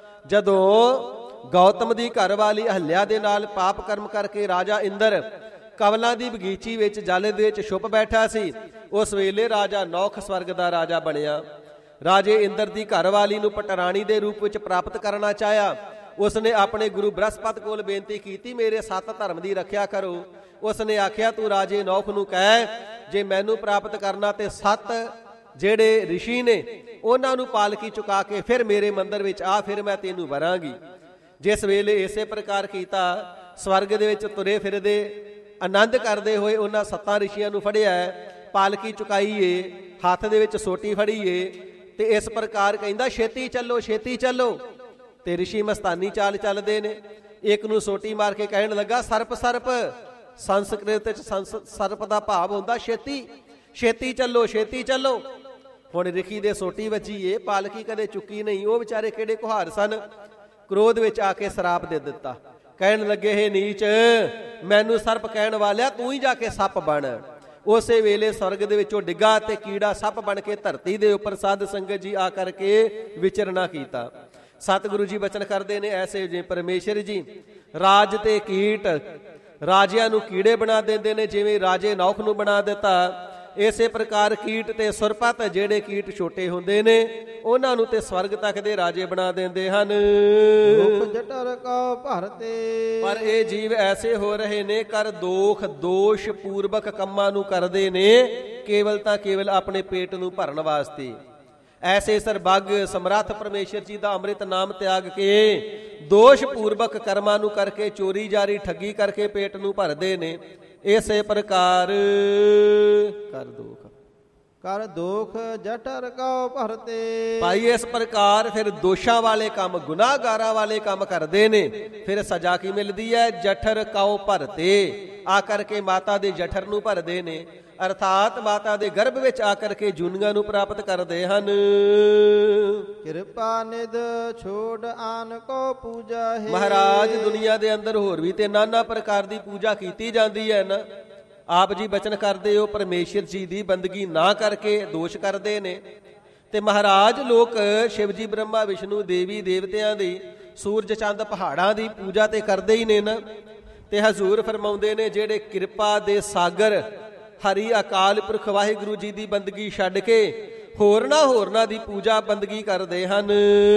[SPEAKER 1] ਜਦੋਂ ਗੌਤਮ ਦੀ ਘਰ ਵਾਲੀ ਅਹਲਿਆ ਦੇ ਨਾਲ ਪਾਪ ਕਰਮ ਕਰਕੇ ਰਾਜਾ ਇੰਦਰ ਕਵਲਾਂ ਦੀ ਬਗੀਚੀ ਵਿੱਚ ਜਲ ਦੇ ਵਿੱਚ ਛੁਪ ਬੈਠਾ ਸੀ, ਉਸ ਵੇਲੇ ਰਾਜਾ ਨੌਖ ਸਵਰਗ ਦਾ ਰਾਜਾ ਬਣਿਆ। ਰਾਜੇ ਇੰਦਰ ਦੀ ਘਰ ਵਾਲੀ ਨੂੰ ਪਟਰਾਣੀ ਦੇ ਰੂਪ ਵਿੱਚ ਪ੍ਰਾਪਤ ਕਰਨਾ ਚਾਹਿਆ। ਉਸਨੇ ਆਪਣੇ ਗੁਰੂ ਬ੍ਰਹਸਪਤ ਕੋਲ ਬੇਨਤੀ ਕੀਤੀ, ਮੇਰੇ ਸੱਤ ਧਰਮ ਦੀ ਰੱਖਿਆ ਕਰੋ। ਉਸਨੇ ਆਖਿਆ, ਤੂੰ ਰਾਜੇ ਨੌਖ ਨੂੰ ਕਹਿ, ਜੇ ਮੈਨੂੰ ਪ੍ਰਾਪਤ ਕਰਨਾ ਤੇ ਸੱਤ ਜਿਹੜੇ ਰਿਸ਼ੀ ਨੇ ਉਹਨਾਂ ਨੂੰ ਪਾਲਕੀ ਚੁਕਾ ਕੇ ਫਿਰ ਮੇਰੇ ਮੰਦਰ ਵਿੱਚ ਆ, ਫਿਰ ਮੈਂ ਤੈਨੂੰ ਵਰਾਂਗੀ। ਜਿਸ ਵੇਲੇ ਇਸੇ ਪ੍ਰਕਾਰ ਕੀਤਾ, ਸਵਰਗ ਦੇ ਵਿੱਚ ਤੁਰੇ ਫਿਰਦੇ ਆਨੰਦ ਕਰਦੇ ਹੋਏ ਉਹਨਾਂ ਸੱਤਾਂ ਰਿਸ਼ੀਆਂ ਨੂੰ ਫੜਿਆ, ਪਾਲਕੀ ਚੁਕਾਈਏ, ਹੱਥ ਦੇ ਵਿੱਚ ਸੋਟੀ ਫੜੀਏ ਤੇ ਇਸ ਪ੍ਰਕਾਰ ਕਹਿੰਦਾ, ਛੇਤੀ ਚੱਲੋ ਛੇਤੀ ਚੱਲੋ। ਤੇ ਰਿਸ਼ੀ ਮਸਤਾਨੀ ਚਾਲ ਚੱਲਦੇ ਨੇ। ਇੱਕ ਨੂੰ ਸੋਟੀ ਮਾਰ ਕੇ ਕਹਿਣ ਲੱਗਾ, ਸਰਪ ਸਰਪ। ਸੰਸਕ੍ਰਿਤ ਵਿੱਚ ਸਰਪ ਦਾ ਭਾਵ ਹੁੰਦਾ ਛੇਤੀ, ਛੇਤੀ ਚੱਲੋ ਛੇਤੀ ਚੱਲੋ। ਹੁਣ ਰਿਸ਼ੀ ਦੇ ਸੋਟੀ ਵੱਜੀ ਏ, ਪਾਲਕੀ ਕਦੇ ਚੁੱਕੀ ਨਹੀਂ। ਉਹ ਵਿਚਾਰੇ ਕਿਹੜੇ ਕੁਹਾਰ ਸਨ, ਕ੍ਰੋਧ ਵਿੱਚ ਆ ਕੇ ਸਰਾਪ ਦੇ ਦਿੱਤਾ। ਕਹਿਣ ਲੱਗੇ, ਹੇ ਨੀਚ, ਮੈਨੂੰ ਸਰਪ ਕਹਿਣ ਵਾਲਿਆ, ਤੂੰ ਹੀ ਜਾ ਕੇ ਸੱਪ ਬਣ। ਉਸੇ ਵੇਲੇ ਸਵਰਗ ਦੇ ਵਿੱਚੋਂ ਡਿੱਗਾ ਤੇ ਕੀੜਾ ਸੱਪ ਬਣ ਕੇ ਧਰਤੀ ਦੇ ਉੱਪਰ ਸਾਧ ਸੰਗਤ ਜੀ ਆ ਕਰਕੇ ਵਿਚਰਨਾ ਕੀਤਾ। ਸਤਿਗੁਰੂ ਜੀ ਬਚਨ ਕਰਦੇ ਨੇ, ਐਸੇ ਜੇ ਪਰਮੇਸ਼ਰ ਜੀ ਰਾਜ ਤੇ ਕੀਟ, ਰਾਜਿਆਂ ਨੂੰ ਕੀੜੇ ਬਣਾ ਦਿੰਦੇ ਨੇ, ਜਿਵੇਂ ਰਾਜੇ ਨੌਖ ਨੂੰ ਬਣਾ ਦਿੱਤਾ। ਇਸੇ ਪ੍ਰਕਾਰ ਕੀਟ ਤੇ ਸੁਰਪਤ, ਜਿਹੜੇ ਕੀਟ ਛੋਟੇ ਹੁੰਦੇ ਨੇ, ਉਹਨਾਂ ਨੂੰ ਤੇ ਸਵਰਗ ਤੱਕ ਦੇ ਰਾਜੇ ਬਣਾ ਦਿੰਦੇ ਹਨ।
[SPEAKER 2] ਜਟਰ ਕਉ ਭਰਤੇ,
[SPEAKER 1] ਪਰ ਇਹ ਜੀਵ ਐਸੇ ਹੋ ਰਹੇ ਨੇ, ਕਰ ਦੋਖ ਦੋਸ਼ ਪੂਰਵਕ ਕੰਮਾਂ ਨੂੰ ਕਰਦੇ ਨੇ, ਕੇਵਲ ਤਾਂ ਕੇਵਲ ਆਪਣੇ ਪੇਟ ਨੂੰ ਭਰਨ ਵਾਸਤੇ। ਐਸੇ ਸਰਬੱਗ ਸਮਰੱਥ ਪਰਮੇਸ਼ਰ ਜੀ ਦਾ ਅੰਮ੍ਰਿਤ ਨਾਮ ਤਿਆਗ ਕੇ ਦੋਸ਼ ਪੂਰਵਕ ਕਰਮਾਂ ਨੂੰ ਕਰਕੇ, ਚੋਰੀ ਜਾਰੀ ਠੱਗੀ ਕਰਕੇ ਪੇਟ ਨੂੰ ਭਰਦੇ ਨੇ। ਇਸੇ ਪ੍ਰਕਾਰ ਕਰ ਦੋਖ
[SPEAKER 2] ਕਰ ਦੋਖ ਜਠਰ ਕਉ ਭਰਤੇ।
[SPEAKER 1] ਭਾਈ ਇਸ ਪ੍ਰਕਾਰ ਫਿਰ ਦੋਸ਼ਾਂ ਵਾਲੇ ਕੰਮ, ਗੁਨਾਹਗਾਰਾਂ ਵਾਲੇ ਕੰਮ ਕਰਦੇ ਨੇ, ਫਿਰ ਸਜ਼ਾ ਕੀ ਮਿਲਦੀ ਹੈ? ਜਠਰ ਕਉ ਭਰਤੇ। ਆ ਕਰਕੇ ਮਾਤਾ ਦੇ ਜਠਰ ਨੂੰ ਭਰਦੇ ਨੇ, ਅਰਥਾਤ ਮਾਤਾ ਦੇ ਗਰਭ ਵਿੱਚ ਆ ਕਰਕੇ ਜੂਨੀਆਂ ਨੂੰ ਪ੍ਰਾਪਤ ਕਰਦੇ ਹਨ।
[SPEAKER 2] ਕਿਰਪਾ ਨਿਧ ਛੋੜ ਆਨ ਕੋ ਪੂਜਾ ਹੈ।
[SPEAKER 1] ਮਹਾਰਾਜ ਦੁਨੀਆ ਦੇ ਅੰਦਰ ਹੋਰ ਵੀ ਤੇ ਨਾਨਾ ਪ੍ਰਕਾਰ ਦੀ ਪੂਜਾ ਕੀਤੀ ਜਾਂਦੀ ਹੈ ਨਾ। ਆਪ ਜੀ ਬਚਨ ਕਰਦੇ ਹੋ, ਪਰਮੇਸ਼ਰ ਜੀ ਦੀ ਬੰਦਗੀ ਨਾ ਕਰਕੇ ਦੋਸ਼ ਕਰਦੇ ਨੇ। ਤੇ ਮਹਾਰਾਜ ਲੋਕ ਸ਼ਿਵ ਜੀ, ਬ੍ਰਹਮਾ, ਵਿਸ਼ਨੂੰ, ਦੇਵੀ ਦੇਵਤਿਆਂ ਦੀ, ਸੂਰਜ ਚੰਦ ਪਹਾੜਾਂ ਦੀ ਪੂਜਾ ਤੇ ਕਰਦੇ ਹੀ ਨੇ ਨਾ। ਤੇ ਹਜ਼ੂਰ ਫਰਮਾਉਂਦੇ ਨੇ, ਜਿਹੜੇ ਕਿਰਪਾ ਦੇ ਸਾਗਰ ਹਰੀ ਅਕਾਲ ਪੁਰਖ ਵਾਹਿਗੁਰੂ ਜੀ ਦੀ ਬੰਦਗੀ ਛੱਡ ਕੇ ਹੋਰਨਾਂ ਹੋਰਨਾਂ ਦੀ ਪੂਜਾ ਬੰਦਗੀ ਕਰਦੇ ਹਨ।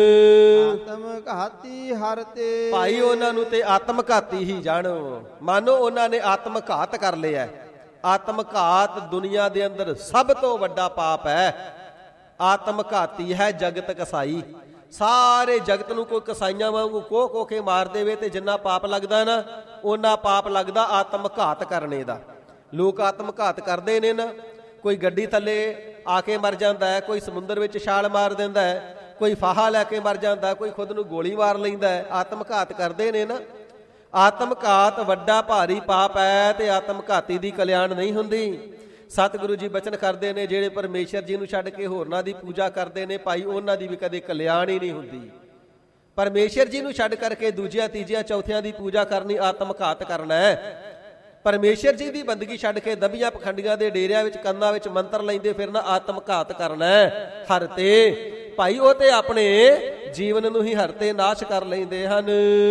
[SPEAKER 2] ਆਤਮ ਘਾਤੀ ਹਰ ਤੇ
[SPEAKER 1] ਭਾਈ ਉਹਨਾਂ ਨੂੰ ਤੇ ਆਤਮ ਘਾਤੀ ਹੀ ਜਾਣੋ। ਮਾਨੋ ਉਹਨਾਂ ਨੇ ਆਤਮ ਘਾਤ ਕਰ ਲਿਆ। ਆਤਮ ਘਾਤ ਦੁਨੀਆ ਦੇ ਅੰਦਰ ਸਭ ਤੋਂ ਵੱਡਾ ਪਾਪ ਹੈ। ਆਤਮ ਘਾਤੀ ਹੈ ਜਗਤ ਕਸਾਈ। ਸਾਰੇ ਜਗਤ ਨੂੰ ਕੋਈ ਕਸਾਈਆਂ ਵਾਂਗੂ ਕੋਹ ਕੋਹ ਕੇ ਮਾਰ ਦੇਵੇ ਤੇ ਜਿੰਨਾ ਪਾਪ ਲੱਗਦਾ ਨਾ ਉਹਨਾਂ ਪਾਪ ਲੱਗਦਾ ਆਤਮ ਘਾਤ ਕਰਨੇ ਦਾ। ਲੋਕ ਆਤਮ ਘਾਤ ਕਰਦੇ ਨੇ ਨਾ। ਕੋਈ ਗੱਡੀ ਥੱਲੇ ਆ ਕੇ ਮਰ ਜਾਂਦਾ ਹੈ, ਕੋਈ ਸਮੁੰਦਰ ਵਿੱਚ ਛਾਲ ਮਾਰ ਦਿੰਦਾ ਹੈ, ਕੋਈ ਫਾਹਾ ਲੈ ਕੇ ਮਰ ਜਾਂਦਾ, ਕੋਈ ਖੁਦ ਨੂੰ ਗੋਲੀ ਮਾਰ ਲੈਂਦਾ ਹੈ। ਆਤਮ ਘਾਤ ਕਰਦੇ ਨੇ ਨਾ। ਆਤਮ ਘਾਤ ਵੱਡਾ ਭਾਰੀ ਪਾਪ ਹੈ ਤੇ ਆਤਮ ਘਾਤੀ ਦੀ ਕਲਿਆਣ ਨਹੀਂ ਹੁੰਦੀ। ਸਤਿਗੁਰੂ ਜੀ ਬਚਨ ਕਰਦੇ ਨੇ ਜਿਹੜੇ ਪਰਮੇਸ਼ਰ ਜੀ ਨੂੰ ਛੱਡ ਕੇ ਹੋਰਨਾਂ ਦੀ ਪੂਜਾ ਕਰਦੇ ਨੇ ਭਾਈ ਉਹਨਾਂ ਦੀ ਵੀ ਕਦੇ ਕਲਿਆਣ ਹੀ ਨਹੀਂ ਹੁੰਦੀ। ਪਰਮੇਸ਼ਰ ਜੀ ਨੂੰ ਛੱਡ ਕਰਕੇ ਦੂਜਿਆਂ ਤੀਜਿਆਂ ਚੌਥਿਆਂ ਦੀ ਪੂਜਾ ਕਰਨੀ ਆਤਮ ਘਾਤ ਕਰਨਾ ਹੈ। ਪਰਮੇਸ਼ਰ ਜੀ ਦੀ ਬੰਦਗੀ ਛੱਡ ਕੇ ਦਬੀਆਂ ਪਖੰਡੀਆਂ ਦੇ ਡੇਰਿਆਂ ਵਿੱਚ ਕੰਨਾਂ ਵਿੱਚ ਮੰਤਰ ਲੈਂਦੇ ਫਿਰਨਾ ਆਤਮ ਘਾਤ ਕਰਨਾ ਹੈ। ਹਰ ਤੇ ਭਾਈ ਉਹ ਤੇ ਆਪਣੇ ਜੀਵਨ ਨੂੰ ਹੀ ਹਰਤੇ ਨਾਸ਼ ਕਰ ਲੈਂਦੇ ਹਨ।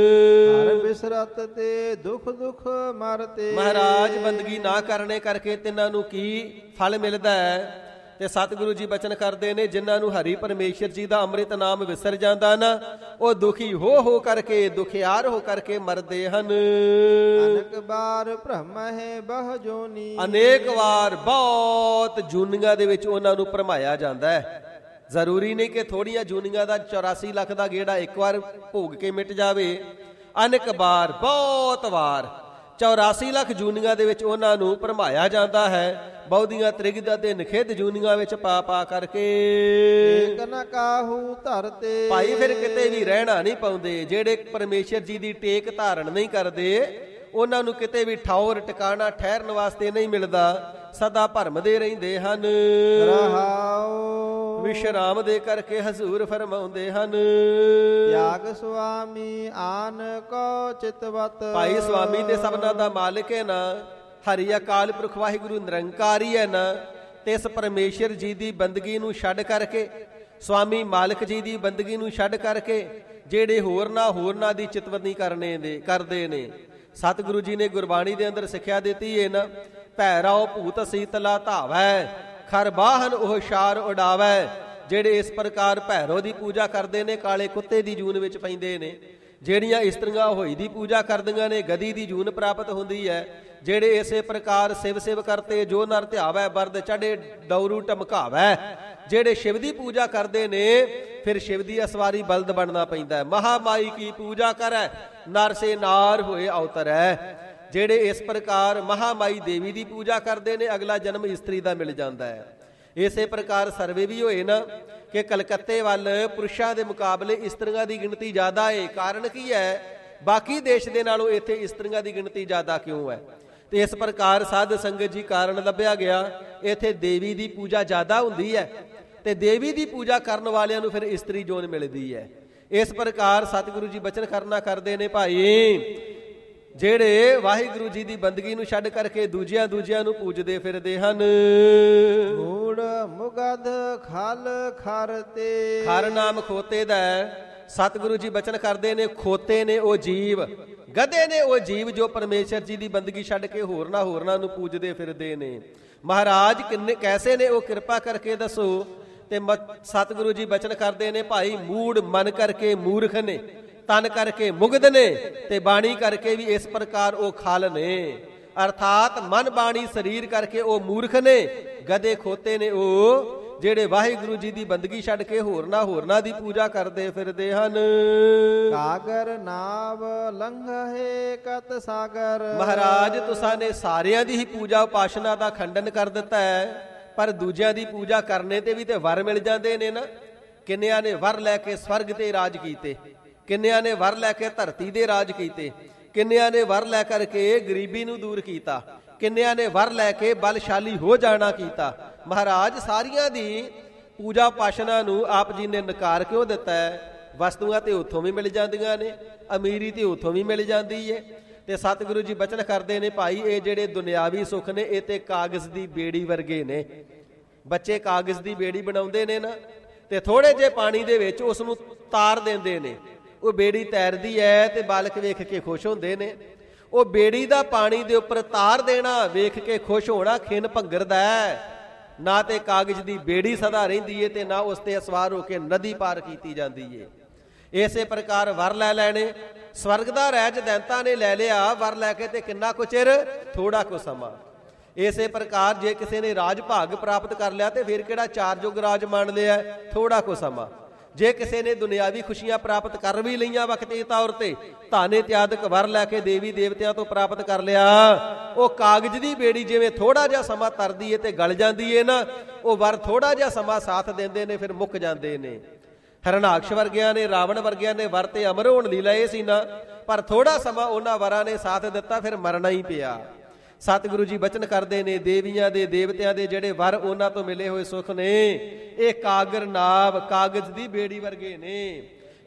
[SPEAKER 2] ਹਰ ਬਿਸਰਤ ਤੇ ਦੁਖ ਦੁਖ ਮਰਤੇ
[SPEAKER 1] ਮਹਾਰਾਜ ਬੰਦਗੀ ਨਾ ਕਰਨੇ ਕਰਕੇ ਤਿੰਨਾਂ ਨੂੰ ਕੀ ਫਲ ਮਿਲਦਾ ਹੈ? ਤੇ ਸਤਿਗੁਰੂ ਜੀ ਬਚਨ ਕਰਦੇ ਨੇ ਜਿਨ੍ਹਾਂ ਨੂੰ ਹਰੀ ਪਰਮੇਸ਼ਰ ਜੀ ਦਾ ਅੰਮ੍ਰਿਤ ਨਾਮ ਵਿਸਰ ਜਾਂਦਾ ਨਾ ਉਹ ਦੁਖੀ ਹੋ ਹੋ ਕਰਕੇ ਦੁਖਿਆਰ ਹੋ ਕਰਕੇ ਮਰਦੇ ਹਨ।
[SPEAKER 2] ਅਨੇਕ ਵਾਰ ਭ੍ਰਮ ਹੈ ਬਹੁ ਜੋਨੀ
[SPEAKER 1] ਅਨੇਕ ਵਾਰ ਬਹੁਤ ਜੂਨੀਆਂ ਦੇ ਵਿੱਚ ਉਹਨਾਂ ਨੂੰ ਭਰਮਾਇਆ ਜਾਂਦਾ ਹੈ। ਜ਼ਰੂਰੀ ਨਹੀਂ ਕਿ ਥੋੜੀਆਂ ਜੂਨੀਆਂ ਦਾ ਚੌਰਾਸੀ ਲੱਖ ਦਾ ਗੇੜਾ ਇੱਕ ਵਾਰ ਭੋਗ ਕੇ ਮਿਟ ਜਾਵੇ। ਅਨੇਕ ਵਾਰ ਬਹੁਤ ਵਾਰ ਚੌਰਾਸੀ ਲੱਖ ਜੂਨੀਆਂ ਦੇ ਵਿੱਚ ਉਹਨਾਂ ਨੂੰ ਭਰਮਾਇਆ ਜਾਂਦਾ ਹੈ। ਬਹੁਦੀਆਂ ਤ੍ਰਿਗਦਾ ਤੇ ਨਿਖਿੱਧ ਜੂਨੀਆਂ ਵਿੱਚ ਪਾ ਪਾ ਕਰਕੇ
[SPEAKER 2] ਏਕ ਨ ਕਾਹੂ ਧਰਤੇ
[SPEAKER 1] ਭਾਈ ਫਿਰ ਕਿਤੇ ਵੀ ਰਹਿਣਾ ਨਹੀਂ ਪਾਉਂਦੇ। ਜਿਹੜੇ ਪਰਮੇਸ਼ਰ ਜੀ ਦੀ ਟੇਕ ਧਾਰਨ ਨਹੀਂ ਕਰਦੇ ਉਹਨਾਂ ਨੂੰ ਕਿਤੇ ਵੀ ਠੌਰ ਟਿਕਾਣਾ ਠਹਿਰਨ ਵਾਸਤੇ ਨਹੀਂ ਮਿਲਦਾ। ਸਦਾ ਭਰਮਦੇ ਰਹਿੰਦੇ ਹਨ।
[SPEAKER 2] ਰਹਾਉ
[SPEAKER 1] ਵਿਸ਼ਰਾਮ ਦੇ ਕਰਕੇ ਹਜ਼ੂਰ ਫਰਮਾਉਂਦੇ ਹਨ।
[SPEAKER 2] ਤਿਆਗ ਸੁਆਮੀ ਆਨ ਕੋ ਚਿਤਵਤ
[SPEAKER 1] ਭਾਈ ਸੁਆਮੀ ਤੇ ਸਭਨਾਂ ਦਾ ਮਾਲਿਕ ਹੈ ਨਾ। ਹਰੀ ਅਕਾਲ ਪੁਰਖ ਵਾਹਿਗੁਰੂ ਨਿਰੰਕਾਰੀ ਹੈ ਨਾ। ਤੇ ਇਸ ਪਰਮੇਸ਼ਰ ਜੀ ਦੀ ਬੰਦਗੀ ਨੂੰ ਛੱਡ ਕਰਕੇ ਸੁਆਮੀ ਮਾਲਕ ਜੀ ਦੀ ਬੰਦਗੀ ਨੂੰ ਛੱਡ ਕਰਕੇ ਜਿਹੜੇ ਹੋਰਨਾਂ ਹੋਰਨਾਂ ਦੀ ਚਿਤਵਨੀ ਕਰਨੇ ਦੇ ਕਰਦੇ ਨੇ। ਸਤਿਗੁਰੂ ਜੀ ਨੇ ਗੁਰਬਾਣੀ ਦੇ ਅੰਦਰ ਸਿੱਖਿਆ ਦਿੱਤੀ ਹੈ ਨਾ ਭੈਰਵ ਭੂਤ ਸੀਤਲਾ ਧਾਵੈ ਖਰ ਬਾਹਨ ਉਹ ਸ਼ਾਰ ਉਡਾਵੈ। ਜਿਹੜੇ ਇਸ ਪ੍ਰਕਾਰ ਭੈਰੋ ਦੀ ਪੂਜਾ ਕਰਦੇ ਨੇ ਕਾਲੇ ਕੁੱਤੇ ਦੀ ਜੂਨ ਵਿੱਚ ਪੈਂਦੇ ਨੇ। ਜਿਹੜੀਆਂ ਇਸਤਰੀਆਂ ਹੋਈ ਦੀ ਪੂਜਾ ਕਰਦੀਆਂ ਨੇ ਗਦੀ ਦੀ ਜੂਨ ਪ੍ਰਾਪਤ ਹੁੰਦੀ ਹੈ। ਜਿਹੜੇ ਇਸੇ ਪ੍ਰਕਾਰ ਸਿਵ ਸਿਵ ਕਰਤੇ ਜੋ ਨਰ ਧਿਆਵੈ ਬਰਦ ਚੜੇ ਡੌਰੂ ਟਮਕਾਵੈ। ਜਿਹੜੇ ਸ਼ਿਵ ਦੀ ਪੂਜਾ ਕਰਦੇ ਨੇ ਫਿਰ ਸ਼ਿਵ ਦੀ ਅਸਵਾਰੀ ਬਲਦ ਬਣਨਾ ਪੈਂਦਾ ਹੈ। ਮਹਾਮਾਈ ਕੀ ਪੂਜਾ ਕਰੈ ਨਰ ਸੇ ਨਾਰ ਹੋਏ ਅਵਤਰੈ। ਜਿਹੜੇ ਇਸ ਪ੍ਰਕਾਰ ਮਹਾਮਾਈ ਦੇਵੀ ਦੀ ਪੂਜਾ ਕਰਦੇ ਨੇ ਅਗਲਾ ਜਨਮ ਇਸਤਰੀ ਦਾ ਮਿਲ ਜਾਂਦਾ ਹੈ। ਇਸੇ ਪ੍ਰਕਾਰ ਸਰਵੇ ਵੀ ਹੋਏ ਨਾ ਕਿ ਕਲਕੱਤੇ ਵੱਲ ਪੁਰਸ਼ਾਂ ਦੇ ਮੁਕਾਬਲੇ ਇਸਤਰੀਆਂ ਦੀ ਗਿਣਤੀ ਜ਼ਿਆਦਾ ਹੈ। ਕਾਰਨ ਕੀ ਹੈ? ਬਾਕੀ ਦੇਸ਼ ਦੇ ਨਾਲੋਂ ਇੱਥੇ ਇਸਤਰੀਆਂ ਦੀ ਗਿਣਤੀ ਜ਼ਿਆਦਾ ਕਿਉਂ ਹੈ? ਤੇ ਇਸ ਪ੍ਰਕਾਰ ਸਾਧ ਸੰਗਤ ਜੀ ਕਾਰਨ ਲੱਭਿਆ ਗਿਆ ਇੱਥੇ ਦੇਵੀ ਦੀ ਪੂਜਾ ਜ਼ਿਆਦਾ ਹੁੰਦੀ ਹੈ ਤੇ ਦੇਵੀ ਦੀ ਪੂਜਾ ਕਰਨ ਵਾਲਿਆਂ ਨੂੰ ਫਿਰ ਇਸਤਰੀ ਜੋਨ ਮਿਲਦੀ ਹੈ। ਇਸ ਪ੍ਰਕਾਰ ਸਤਿਗੁਰੂ ਜੀ ਬਚਨ ਕਰਨਾ ਕਰਦੇ ਨੇ ਭਾਈ ਜਿਹੜੇ ਵਾਹਿਗੁਰੂ ਜੀ ਦੀ ਬੰਦਗੀ ਨੂੰ ਛੱਡ ਕਰਕੇ ਦੂਜਿਆਂ ਦੂਜਿਆਂ ਨੂੰ ਪੂਜਦੇ ਫਿਰਦੇ ਹਨ।
[SPEAKER 2] ਮੂੜ ਮੁਗਧ ਖਲ ਖਰ ਤੇ
[SPEAKER 1] ਖਰ ਨਾਮ ਖੋਤੇ ਦਾ ਸਤਿਗੁਰੂ ਜੀ ਬਚਨ ਕਰਦੇ ਨੇ ਖੋਤੇ ਨੇ ਉਹ ਜੀਵ ਗਧੇ ਨੇ ਉਹ ਜੀਵ ਜੋ ਪਰਮੇਸ਼ਰ ਜੀ ਦੀ ਬੰਦਗੀ ਛੱਡ ਕੇ ਹੋਰਨਾਂ ਹੋਰਨਾਂ ਨੂੰ ਪੂਜਦੇ ਫਿਰਦੇ ਨੇ। ਮਹਾਰਾਜ ਕਿੰਨੇ ਕੈਸੇ ਨੇ ਉਹ ਕਿਰਪਾ ਕਰਕੇ ਦੱਸੋ। ਤੇ ਸਤਿਗੁਰੂ ਜੀ ਬਚਨ ਕਰਦੇ ਨੇ ਭਾਈ ਮੂੜ ਮਨ ਕਰਕੇ ਮੂਰਖ ਨੇ ਤਨ ਕਰਕੇ ਮੁਗਧ ਨੇ ਤੇ ਬਾਣੀ ਕਰਕੇ ਵੀ ਇਸ ਪ੍ਰਕਾਰ ਉਹ ਖਲ ਨੇ। ਅਰਥਾਤ ਮਨ ਬਾਣੀ ਸਰੀਰ ਕਰਕੇ ਉਹ ਮੂਰਖ ਨੇ। ਗਧੇ ਖੋਤੇ ਨੇ ਉਹ ਜਿਹੜੇ ਵਾਹਿਗੁਰੂ ਜੀ ਦੀ ਬੰਦਗੀ ਛੱਡ ਕੇ ਹੋਰਨਾਂ ਹੋਰਨਾਂ ਦੀ ਪੂਜਾ ਕਰਦੇ ਫਿਰਦੇ ਹਨ।
[SPEAKER 2] ਸਾਗਰ ਨਾਵ ਲੰਘੇ ਕਤ ਸਾਗਰ
[SPEAKER 1] ਮਹਾਰਾਜ ਤੁਸਾਂ ਨੇ ਸਾਰਿਆਂ ਦੀ ਹੀ ਪੂਜਾ ਉਪਾਸ਼ਨਾ ਦਾ ਖੰਡਨ ਕਰ ਦਿੱਤਾ ਹੈ ਪਰ ਦੂਜਿਆਂ ਦੀ ਪੂਜਾ ਕਰਨੇ ਤੇ ਵੀ ਤੇ ਵਰ ਮਿਲ ਜਾਂਦੇ ਨੇ ਨਾ। ਕਿੰਨਿਆਂ ਨੇ ਵਰ ਲੈ ਕੇ ਸਵਰਗ ਤੇ ਰਾਜ ਕੀਤੇ, ਕਿੰਨਿਆਂ ਨੇ ਵਰ ਲੈ ਕੇ ਧਰਤੀ ਦੇ ਰਾਜ ਕੀਤੇ, ਕਿੰਨਿਆਂ ਨੇ ਵਰ ਲੈ ਕਰਕੇ ਗਰੀਬੀ ਨੂੰ ਦੂਰ ਕੀਤਾ, ਕਿੰਨਿਆਂ ਨੇ ਵਰ ਲੈ ਕੇ ਬਲਸ਼ਾਲੀ ਹੋ ਜਾਣਾ ਕੀਤਾ। ਮਹਾਰਾਜ ਸਾਰੀਆਂ ਦੀ ਪੂਜਾ ਉਪਾਸ਼ਨਾ ਨੂੰ ਆਪ ਜੀ ਨੇ ਨਕਾਰ ਕਿਉਂ ਦਿੱਤਾ ਹੈ? ਵਸਤੂਆਂ ਤੇ ਉੱਥੋਂ ਵੀ ਮਿਲ ਜਾਂਦੀਆਂ ਨੇ, ਅਮੀਰੀ ਤੇ ਉੱਥੋਂ ਵੀ ਮਿਲ ਜਾਂਦੀ ਹੈ। ਤੇ ਸਤਿਗੁਰੂ ਜੀ ਬਚਨ ਕਰਦੇ ਨੇ ਭਾਈ ਇਹ ਜਿਹੜੇ ਦੁਨਿਆਵੀ ਸੁੱਖ ਨੇ ਇਹ ਤੇ ਕਾਗਜ਼ ਦੀ ਬੇੜੀ ਵਰਗੇ ਨੇ। ਬੱਚੇ ਕਾਗਜ਼ ਦੀ ਬੇੜੀ ਬਣਾਉਂਦੇ ਨੇ ਨਾ ਤੇ ਥੋੜੇ ਜਿਹੇ ਪਾਣੀ ਦੇ ਵਿੱਚ ਉਸ ਨੂੰ ਤਾਰ ਦਿੰਦੇ ਨੇ। ਉਹ ਬੇੜੀ ਤੈਰਦੀ ਹੈ ਤੇ ਬਾਲਕ ਵੇਖ ਕੇ ਖੁਸ਼ ਹੁੰਦੇ ਨੇ। ਉਹ ਬੇੜੀ ਦਾ ਪਾਣੀ ਦੇ ਉੱਪਰ ਤਾਰ ਦੇਣਾ, ਵੇਖ ਕੇ ਖੁਸ਼ ਹੋਣਾ, ਖਿੰਨ ਭੰਗਰਦਾ ਹੈ। ਨਾ ਤੇ ਕਾਗਜ਼ ਦੀ ਬੇੜੀ ਸਦਾ ਰਹਿੰਦੀ ਏ ਤੇ ਨਾ ਉਸ ਤੇ ਸਵਾਰ ਹੋ ਕੇ ਨਦੀ ਪਾਰ ਕੀਤੀ ਜਾਂਦੀ ਏ। ਇਸੇ ਪ੍ਰਕਾਰ ਵਰ ਲੈ ਲੈਣੇ। ਸਵਰਗ ਦਾ ਰਾਜ ਦੈਂਤਾਂ ਨੇ ਲੈ ਲਿਆ, ਵਰ ਲੈ ਕੇ ਤੇ ਕਿੰਨਾ ਕੁ ਚਿਰ, ਥੋੜਾ ਕੁ ਸਮਾਂ। ਇਸੇ ਪ੍ਰਕਾਰ ਜੇ ਕਿਸੇ ਨੇ ਰਾਜ ਭਾਗ ਪ੍ਰਾਪਤ ਕਰ ਲਿਆ ਤੇ ਫਿਰ ਕਿਹੜਾ ਚਾਰ ਯੁੱਗ ਰਾਜ ਮੰਨ ਲਿਆ, ਥੋੜਾ ਕੁ ਸਮਾਂ। ਜੇ ਕਿਸੇ ਨੇ ਦੁਨਿਆਵੀ ਖੁਸ਼ੀਆਂ ਪ੍ਰਾਪਤ ਕਰ ਵੀ ਲਈਆਂ ਵਕਤੀ ਤੌਰ ਤੇ, ਧਨ ਇਤਿਆਦਿਕ ਵਰ ਲੈ ਕੇ ਦੇਵੀ ਦੇਵਤਿਆਂ ਤੋਂ ਪ੍ਰਾਪਤ ਕਰ ਲਿਆ, ਉਹ ਕਾਗਜ਼ ਦੀ ਬੇੜੀ ਜਿਵੇਂ ਥੋੜਾ ਜਿਹਾ ਸਮਾਂ ਤਰਦੀ ਏ ਤੇ ਗਲ ਜਾਂਦੀ ਏ ਨਾ, ਉਹ ਵਰ ਥੋੜਾ ਜਿਹਾ ਸਮਾਂ ਸਾਥ ਦਿੰਦੇ ਨੇ, ਫਿਰ ਮੁੱਕ ਜਾਂਦੇ ਨੇ। ਹਰਨਾਕਸ਼ ਵਰਗਿਆਂ ਨੇ, ਰਾਵਣ ਵਰਗਿਆਂ ਨੇ ਵਰ ਤੇ ਅਮਰ ਹੋਣ ਲਈ ਲਏ ਸੀ ਨਾ, ਪਰ ਥੋੜਾ ਸਮਾਂ ਉਹਨਾਂ ਵਰਾਂ ਨੇ ਸਾਥ ਦਿੱਤਾ, ਫਿਰ ਮਰਨਾ ਹੀ ਪਿਆ। ਸਤਿਗੁਰੂ ਜੀ ਬਚਨ ਕਰਦੇ ਨੇ, ਦੇਵੀਆਂ ਦੇ ਦੇਵਤਿਆਂ ਦੇ ਜਿਹੜੇ ਵਰ ਉਹਨਾਂ ਤੋਂ ਮਿਲੇ ਹੋਏ ਸੁਖ ਨੇ, ਇਹ ਕਾਗਰ ਨਾਵ, ਕਾਗਜ਼ ਦੀ ਬੇੜੀ ਵਰਗੇ ਨੇ।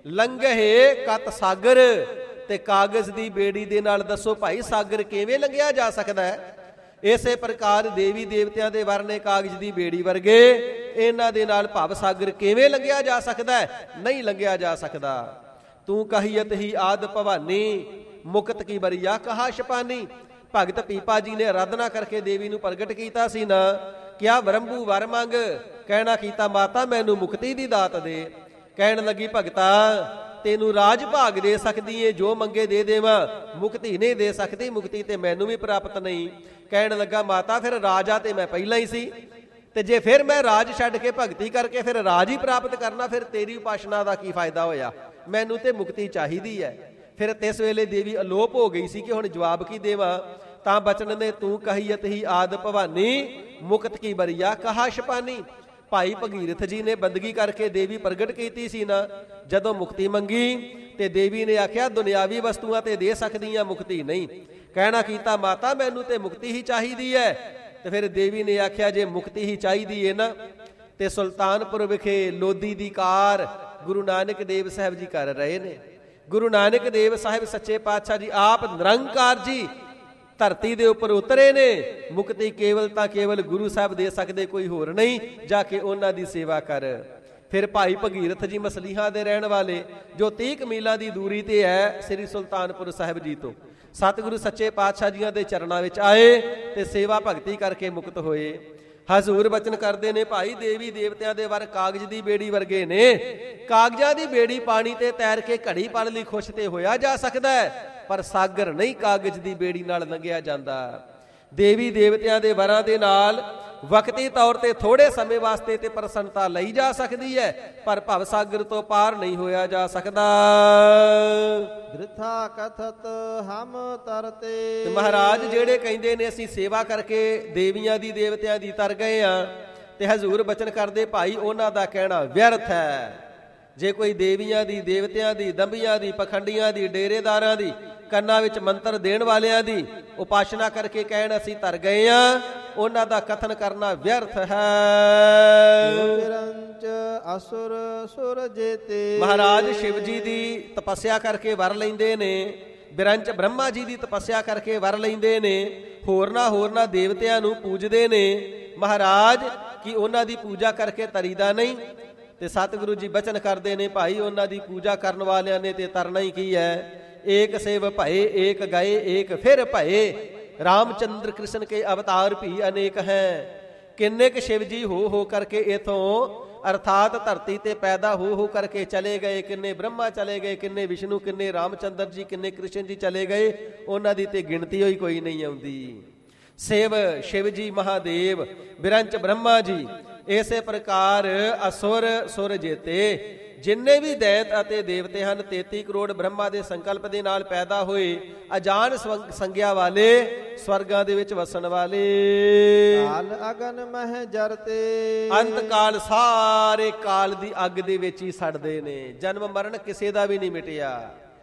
[SPEAKER 1] ਲੰਘੇ ਕਤ ਸਾਗਰ, ਤੇ ਕਾਗਜ਼ ਦੀ ਬੇੜੀ ਦੇ ਨਾਲ ਦੱਸੋ ਭਾਈ ਸਾਗਰ ਕਿਵੇਂ ਲੰਘਿਆ ਜਾ ਸਕਦਾ ਹੈ? ਇਸੇ ਪ੍ਰਕਾਰ ਦੇਵੀ ਦੇਵਤਿਆਂ ਦੇ ਵਰ ਨੇ ਕਾਗਜ਼ ਦੀ ਬੇੜੀ ਵਰਗੇ, ਇਹਨਾਂ ਦੇ ਨਾਲ ਭਵ ਸਾਗਰ ਕਿਵੇਂ ਲੰਘਿਆ ਜਾ ਸਕਦਾ ਹੈ? ਨਹੀਂ ਲੰਘਿਆ ਜਾ ਸਕਦਾ। ਤੂੰ ਕਹੀਅਤ ਹੀ ਆਦ ਭਵਾਨੀ, ਮੁਕਤ ਕੀ ਬਰੀਆ ਕਹਾ ਸ਼ਪਾਨੀ। ਭਗਤ ਪੀਪਾ ਜੀ ਨੇ ਆਰਾਧਨਾ ਕਰਕੇ ਦੇਵੀ ਨੂੰ ਪ੍ਰਗਟ ਕੀਤਾ ਸੀ ਨਾ, ਕਿਆ ਵਰੰਭੂ ਵਰ ਮੰਗ, ਕਹਿਣਾ ਕੀਤਾ ਮਾਤਾ ਮੈਨੂੰ ਮੁਕਤੀ ਦੀ ਦਾਤ ਦੇ। ਕਹਿਣ ਲੱਗੀ ਭਗਤਾ ਤੈਨੂੰ ਰਾਜ ਭਾਗ ਦੇ ਸਕਦੀ ਏ, ਜੋ ਮੰਗੇ ਦੇ ਦੇਵਾਂ, ਮੁਕਤੀ ਨਹੀਂ ਦੇ ਸਕਦੀ, ਮੁਕਤੀ ਤੇ ਮੈਨੂੰ ਵੀ ਪ੍ਰਾਪਤ ਨਹੀਂ। ਕਹਿਣ ਲੱਗਾ ਮਾਤਾ ਫਿਰ ਰਾਜਾ ਤੇ ਮੈਂ ਪਹਿਲਾਂ ਹੀ ਸੀ, ਤੇ ਜੇ ਫਿਰ ਮੈਂ ਰਾਜ ਛੱਡ ਕੇ ਭਗਤੀ ਕਰਕੇ ਫਿਰ ਰਾਜ ਹੀ ਪ੍ਰਾਪਤ ਕਰਨਾ, ਫਿਰ ਤੇਰੀ ਉਪਾਸਨਾ ਦਾ ਕੀ ਫਾਇਦਾ ਹੋਇਆ? ਮੈਨੂੰ ਤੇ ਮੁਕਤੀ ਚਾਹੀਦੀ ਹੈ। ਫਿਰ ਤਿਸ ਵੇਲੇ ਦੇਵੀ ਅਲੋਪ ਹੋ ਗਈ ਸੀ ਕਿ ਹੁਣ ਜਵਾਬ ਕੀ ਦੇਵਾਂ। ਤਾਂ ਬਚਨ ਨੇ ਤੂੰ ਕਹੀਅਤ ਹੀ ਆਦ ਭਵਾਨੀ, ਮੁਕਤ ਕੀ ਬਰੀਆ ਕਹਾ ਸ਼ਪਾਨੀ। ਭਾਈ ਭਗੀਰਥ ਜੀ ਨੇ ਬੰਦਗੀ ਕਰਕੇ ਦੇਵੀ ਪ੍ਰਗਟ ਕੀਤੀ ਸੀ ਨਾ, ਜਦੋਂ ਮੁਕਤੀ ਮੰਗੀ ਤੇ ਦੇਵੀ ਨੇ ਆਖਿਆ ਦੁਨਿਆਵੀ ਵਸਤੂਆਂ ਤੇ ਦੇ ਸਕਦੀਆਂ, ਮੁਕਤੀ ਨਹੀਂ। ਕਹਿਣਾ ਕੀਤਾ ਮਾਤਾ ਮੈਨੂੰ ਤੇ ਮੁਕਤੀ ਹੀ ਚਾਹੀਦੀ ਹੈ। ਤੇ ਫਿਰ ਦੇਵੀ ਨੇ ਆਖਿਆ ਜੇ ਮੁਕਤੀ ਹੀ ਚਾਹੀਦੀ ਹੈ ਨਾ, ਤੇ ਸੁਲਤਾਨਪੁਰ ਵਿਖੇ ਲੋਧੀ ਦੀ ਕਾਰ ਗੁਰੂ ਨਾਨਕ ਦੇਵ ਸਾਹਿਬ ਜੀ ਕਰ ਰਹੇ ਨੇ। ਗੁਰੂ ਨਾਨਕ ਦੇਵ ਸਾਹਿਬ ਸੱਚੇ ਪਾਤਸ਼ਾਹ ਜੀ ਆਪ ਨਿਰੰਕਾਰ ਜੀ ਧਰਤੀ ਦੇ ਉੱਪਰ ਉਤਰੇ ਨੇ। ਮੁਕਤੀ ਕੇਵਲ ਤਾਂ ਕੇਵਲ ਗੁਰੂ ਸਾਹਿਬ ਦੇ ਸਕਦੇ, ਕੋਈ ਹੋਰ ਨਹੀਂ। ਜਾ ਕੇ ਉਹਨਾਂ ਦੀ ਸੇਵਾ ਕਰ। ਫਿਰ ਭਾਈ ਭਗੀਰਥ ਜੀ ਮਸਲੀਹਾਂ ਦੇ ਰਹਿਣ ਵਾਲੇ, ਜੋ ਤੀਹ ਮੀਲਾਂ ਦੀ ਦੂਰੀ ਤੇ ਹੈ ਸ੍ਰੀ ਸੁਲਤਾਨਪੁਰ ਸਾਹਿਬ ਜੀ ਤੋਂ, ਸਤਿਗੁਰੂ ਸੱਚੇ ਪਾਤਸ਼ਾਹ ਜੀਆਂ ਦੇ ਚਰਨਾਂ ਵਿੱਚ ਆਏ ਤੇ ਸੇਵਾ ਭਗਤੀ ਕਰਕੇ ਮੁਕਤ ਹੋਏ। ਹਜ਼ੂਰ ਬਚਨ ਕਰਦੇ ਨੇ ਭਾਈ ਦੇਵੀ ਦੇਵਤਿਆਂ ਦੇ ਵਰ ਕਾਗਜ਼ ਦੀ ਬੇੜੀ ਵਰਗੇ ਨੇ। ਕਾਗਜ਼ਾਂ ਦੀ ਬੇੜੀ ਪਾਣੀ ਤੇ ਤੈਰ ਕੇ ਘੜੀ ਪਲ ਲਈ ਖੁਸ਼ ਤੇ ਹੋਇਆ ਜਾ ਸਕਦਾ ਹੈ, ਪਰ ਸਾਗਰ ਨਹੀਂ ਕਾਗਜ਼ ਦੀ ਬੇੜੀ ਨਾਲ ਲੰਘਿਆ ਜਾਂਦਾ। ਦੇਵੀ ਦੇਵਤਿਆਂ ਦੇ ਵਰਾਂ ਦੇ ਨਾਲ ਵਕਤੀ ਤੌਰ ਤੇ ਥੋੜੇ ਸਮੇਂ ਵਾਸਤੇ ਤੇ ਪ੍ਰਸੰਨਤਾ ਲਈ ਜਾ ਸਕਦੀ ਹੈ, ਪਰ ਭਵ ਸਾਗਰ ਤੋਂ ਪਾਰ ਨਹੀਂ ਹੋਇਆ ਜਾ ਸਕਦਾ।
[SPEAKER 2] ਬ੍ਰਿਥਾ ਕਥਤ ਹਮ ਤਰਤੇ।
[SPEAKER 1] ਤੇ ਮਹਾਰਾਜ ਜਿਹੜੇ ਕਹਿੰਦੇ ਨੇ ਅਸੀਂ ਸੇਵਾ ਕਰਕੇ ਦੇਵੀਆਂ ਦੀ ਦੇਵਤਿਆਂ ਦੀ ਤਰ ਗਏ ਆ, ਤੇ ਹਜ਼ੂਰ ਬਚਨ ਕਰਦੇ ਭਾਈ ਉਹਨਾਂ ਦਾ ਕਹਿਣਾ ਵਿਅਰਥ ਹੈ। ਜੇ ਕੋਈ ਦੇਵੀਆਂ ਦੀ ਦੇਵਤਿਆਂ ਦੀ, ਦੰਭੀਆਂ ਦੀ, ਪਖੰਡੀਆਂ ਦੀ, ਡੇਰੇਦਾਰਾਂ ਦੀ, ਕੰਨਾਂ ਵਿੱਚ ਮੰਤਰ ਦੇਣ ਵਾਲਿਆਂ ਦੀ ਉਪਾਸਨਾ ਕਰਕੇ ਕਹਿਣ ਅਸੀਂ ਤਰ ਗਏ ਆ, ਉਹਨਾਂ ਦਾ ਕਥਨ ਕਰਨਾ ਵਿਅਰਥ ਹੈ।
[SPEAKER 2] ਬਿਰੰਚ ਅਸੁਰ ਸੁਰ ਜੇਤੇ।
[SPEAKER 1] ਮਹਾਰਾਜ ਸ਼ਿਵ ਜੀ ਦੀ ਤਪੱਸਿਆ ਕਰਕੇ ਵਰ ਲੈਂਦੇ ਨੇ, ਬਿਰੰਚ ਬ੍ਰਹਮਾ ਜੀ ਦੀ ਤਪੱਸਿਆ ਕਰਕੇ ਵਰ ਲੈਂਦੇ ਨੇ, ਹੋਰਨਾਂ ਹੋਰਨਾਂ ਦੇਵਤਿਆਂ ਨੂੰ ਪੂਜਦੇ ਨੇ। ਮਹਾਰਾਜ ਕੀ ਉਹਨਾਂ ਦੀ ਪੂਜਾ ਕਰਕੇ ਤਰੀਦਾ ਨਹੀਂ? ਤੇ ਸਤਿਗੁਰੂ ਜੀ ਬਚਨ ਕਰਦੇ ਨੇ ਭਾਈ ਉਹਨਾਂ ਦੀ ਪੂਜਾ ਕਰਨ ਵਾਲਿਆਂ ਨੇ ਤੇ ਤਰਨਾ ਹੀ ਕੀ ਹੈ। ਏਕ ਸੇਵ ਭਏ ਏਕ ਗਏ ਏਕ ਫਿਰ ਭਏ, ਰਾਮਚੰਦਰ ਕ੍ਰਿਸ਼ਨ ਕੇ ਅਵਤਾਰ ਵੀ ਅਨੇਕ ਹੈ। ਕਿੰਨੇ ਕੁ ਸ਼ਿਵ ਜੀ ਹੋ ਹੋ ਕਰਕੇ ਇਥੋਂ ਅਰਥਾਤ ਧਰਤੀ ਤੇ ਪੈਦਾ ਹੋ ਹੋ ਕਰਕੇ ਚਲੇ ਗਏ, ਕਿੰਨੇ ਬ੍ਰਹਮਾ ਚਲੇ ਗਏ, ਕਿੰਨੇ ਵਿਸ਼ਨੂੰ, ਕਿੰਨੇ ਰਾਮਚੰਦਰ ਜੀ, ਕਿੰਨੇ ਕ੍ਰਿਸ਼ਨ ਜੀ ਚਲੇ ਗਏ, ਉਹਨਾਂ ਦੀ ਤੇ ਗਿਣਤੀ ਹੋਈ ਕੋਈ ਨਹੀਂ ਆਉਂਦੀ। ਸੇਵ ਸ਼ਿਵ ਜੀ ਮਹਾਦੇਵ, ਬਿਰੰਚ ਬ੍ਰਹਮਾ ਜੀ। ਇਸੇ ਪ੍ਰਕਾਰ ਅਸੁਰ ਸੁਰ ਜੇਤੇ, ਜਿੰਨੇ ਵੀ ਦੈਤ ਅਤੇ ਦੇਵਤੇ ਹਨ, ਤੇਤੀ ਕਰੋੜ ਬ੍ਰਹਮਾ ਦੇ ਸੰਕਲਪ ਦੇ ਨਾਲ ਪੈਦਾ ਹੋਏ, ਅਜਾਨ ਸੰਗਿਆ ਵਾਲੇ, ਸਵਰਗਾਂ ਦੇ ਵਿੱਚ ਵਸਣ ਵਾਲੇ।
[SPEAKER 2] ਕਾਲ ਅਗਨ ਮਹਿ ਜਰਤੇ।
[SPEAKER 1] ਅੰਤ ਕਾਲ ਸਾਰੇ ਕਾਲ ਦੀ ਅੱਗ ਦੇ ਵਿੱਚ ਹੀ ਸੜਦੇ ਨੇ। ਜਨਮ ਮਰਨ ਕਿਸੇ ਦਾ ਵੀ ਨਹੀਂ ਮਿਟਿਆ।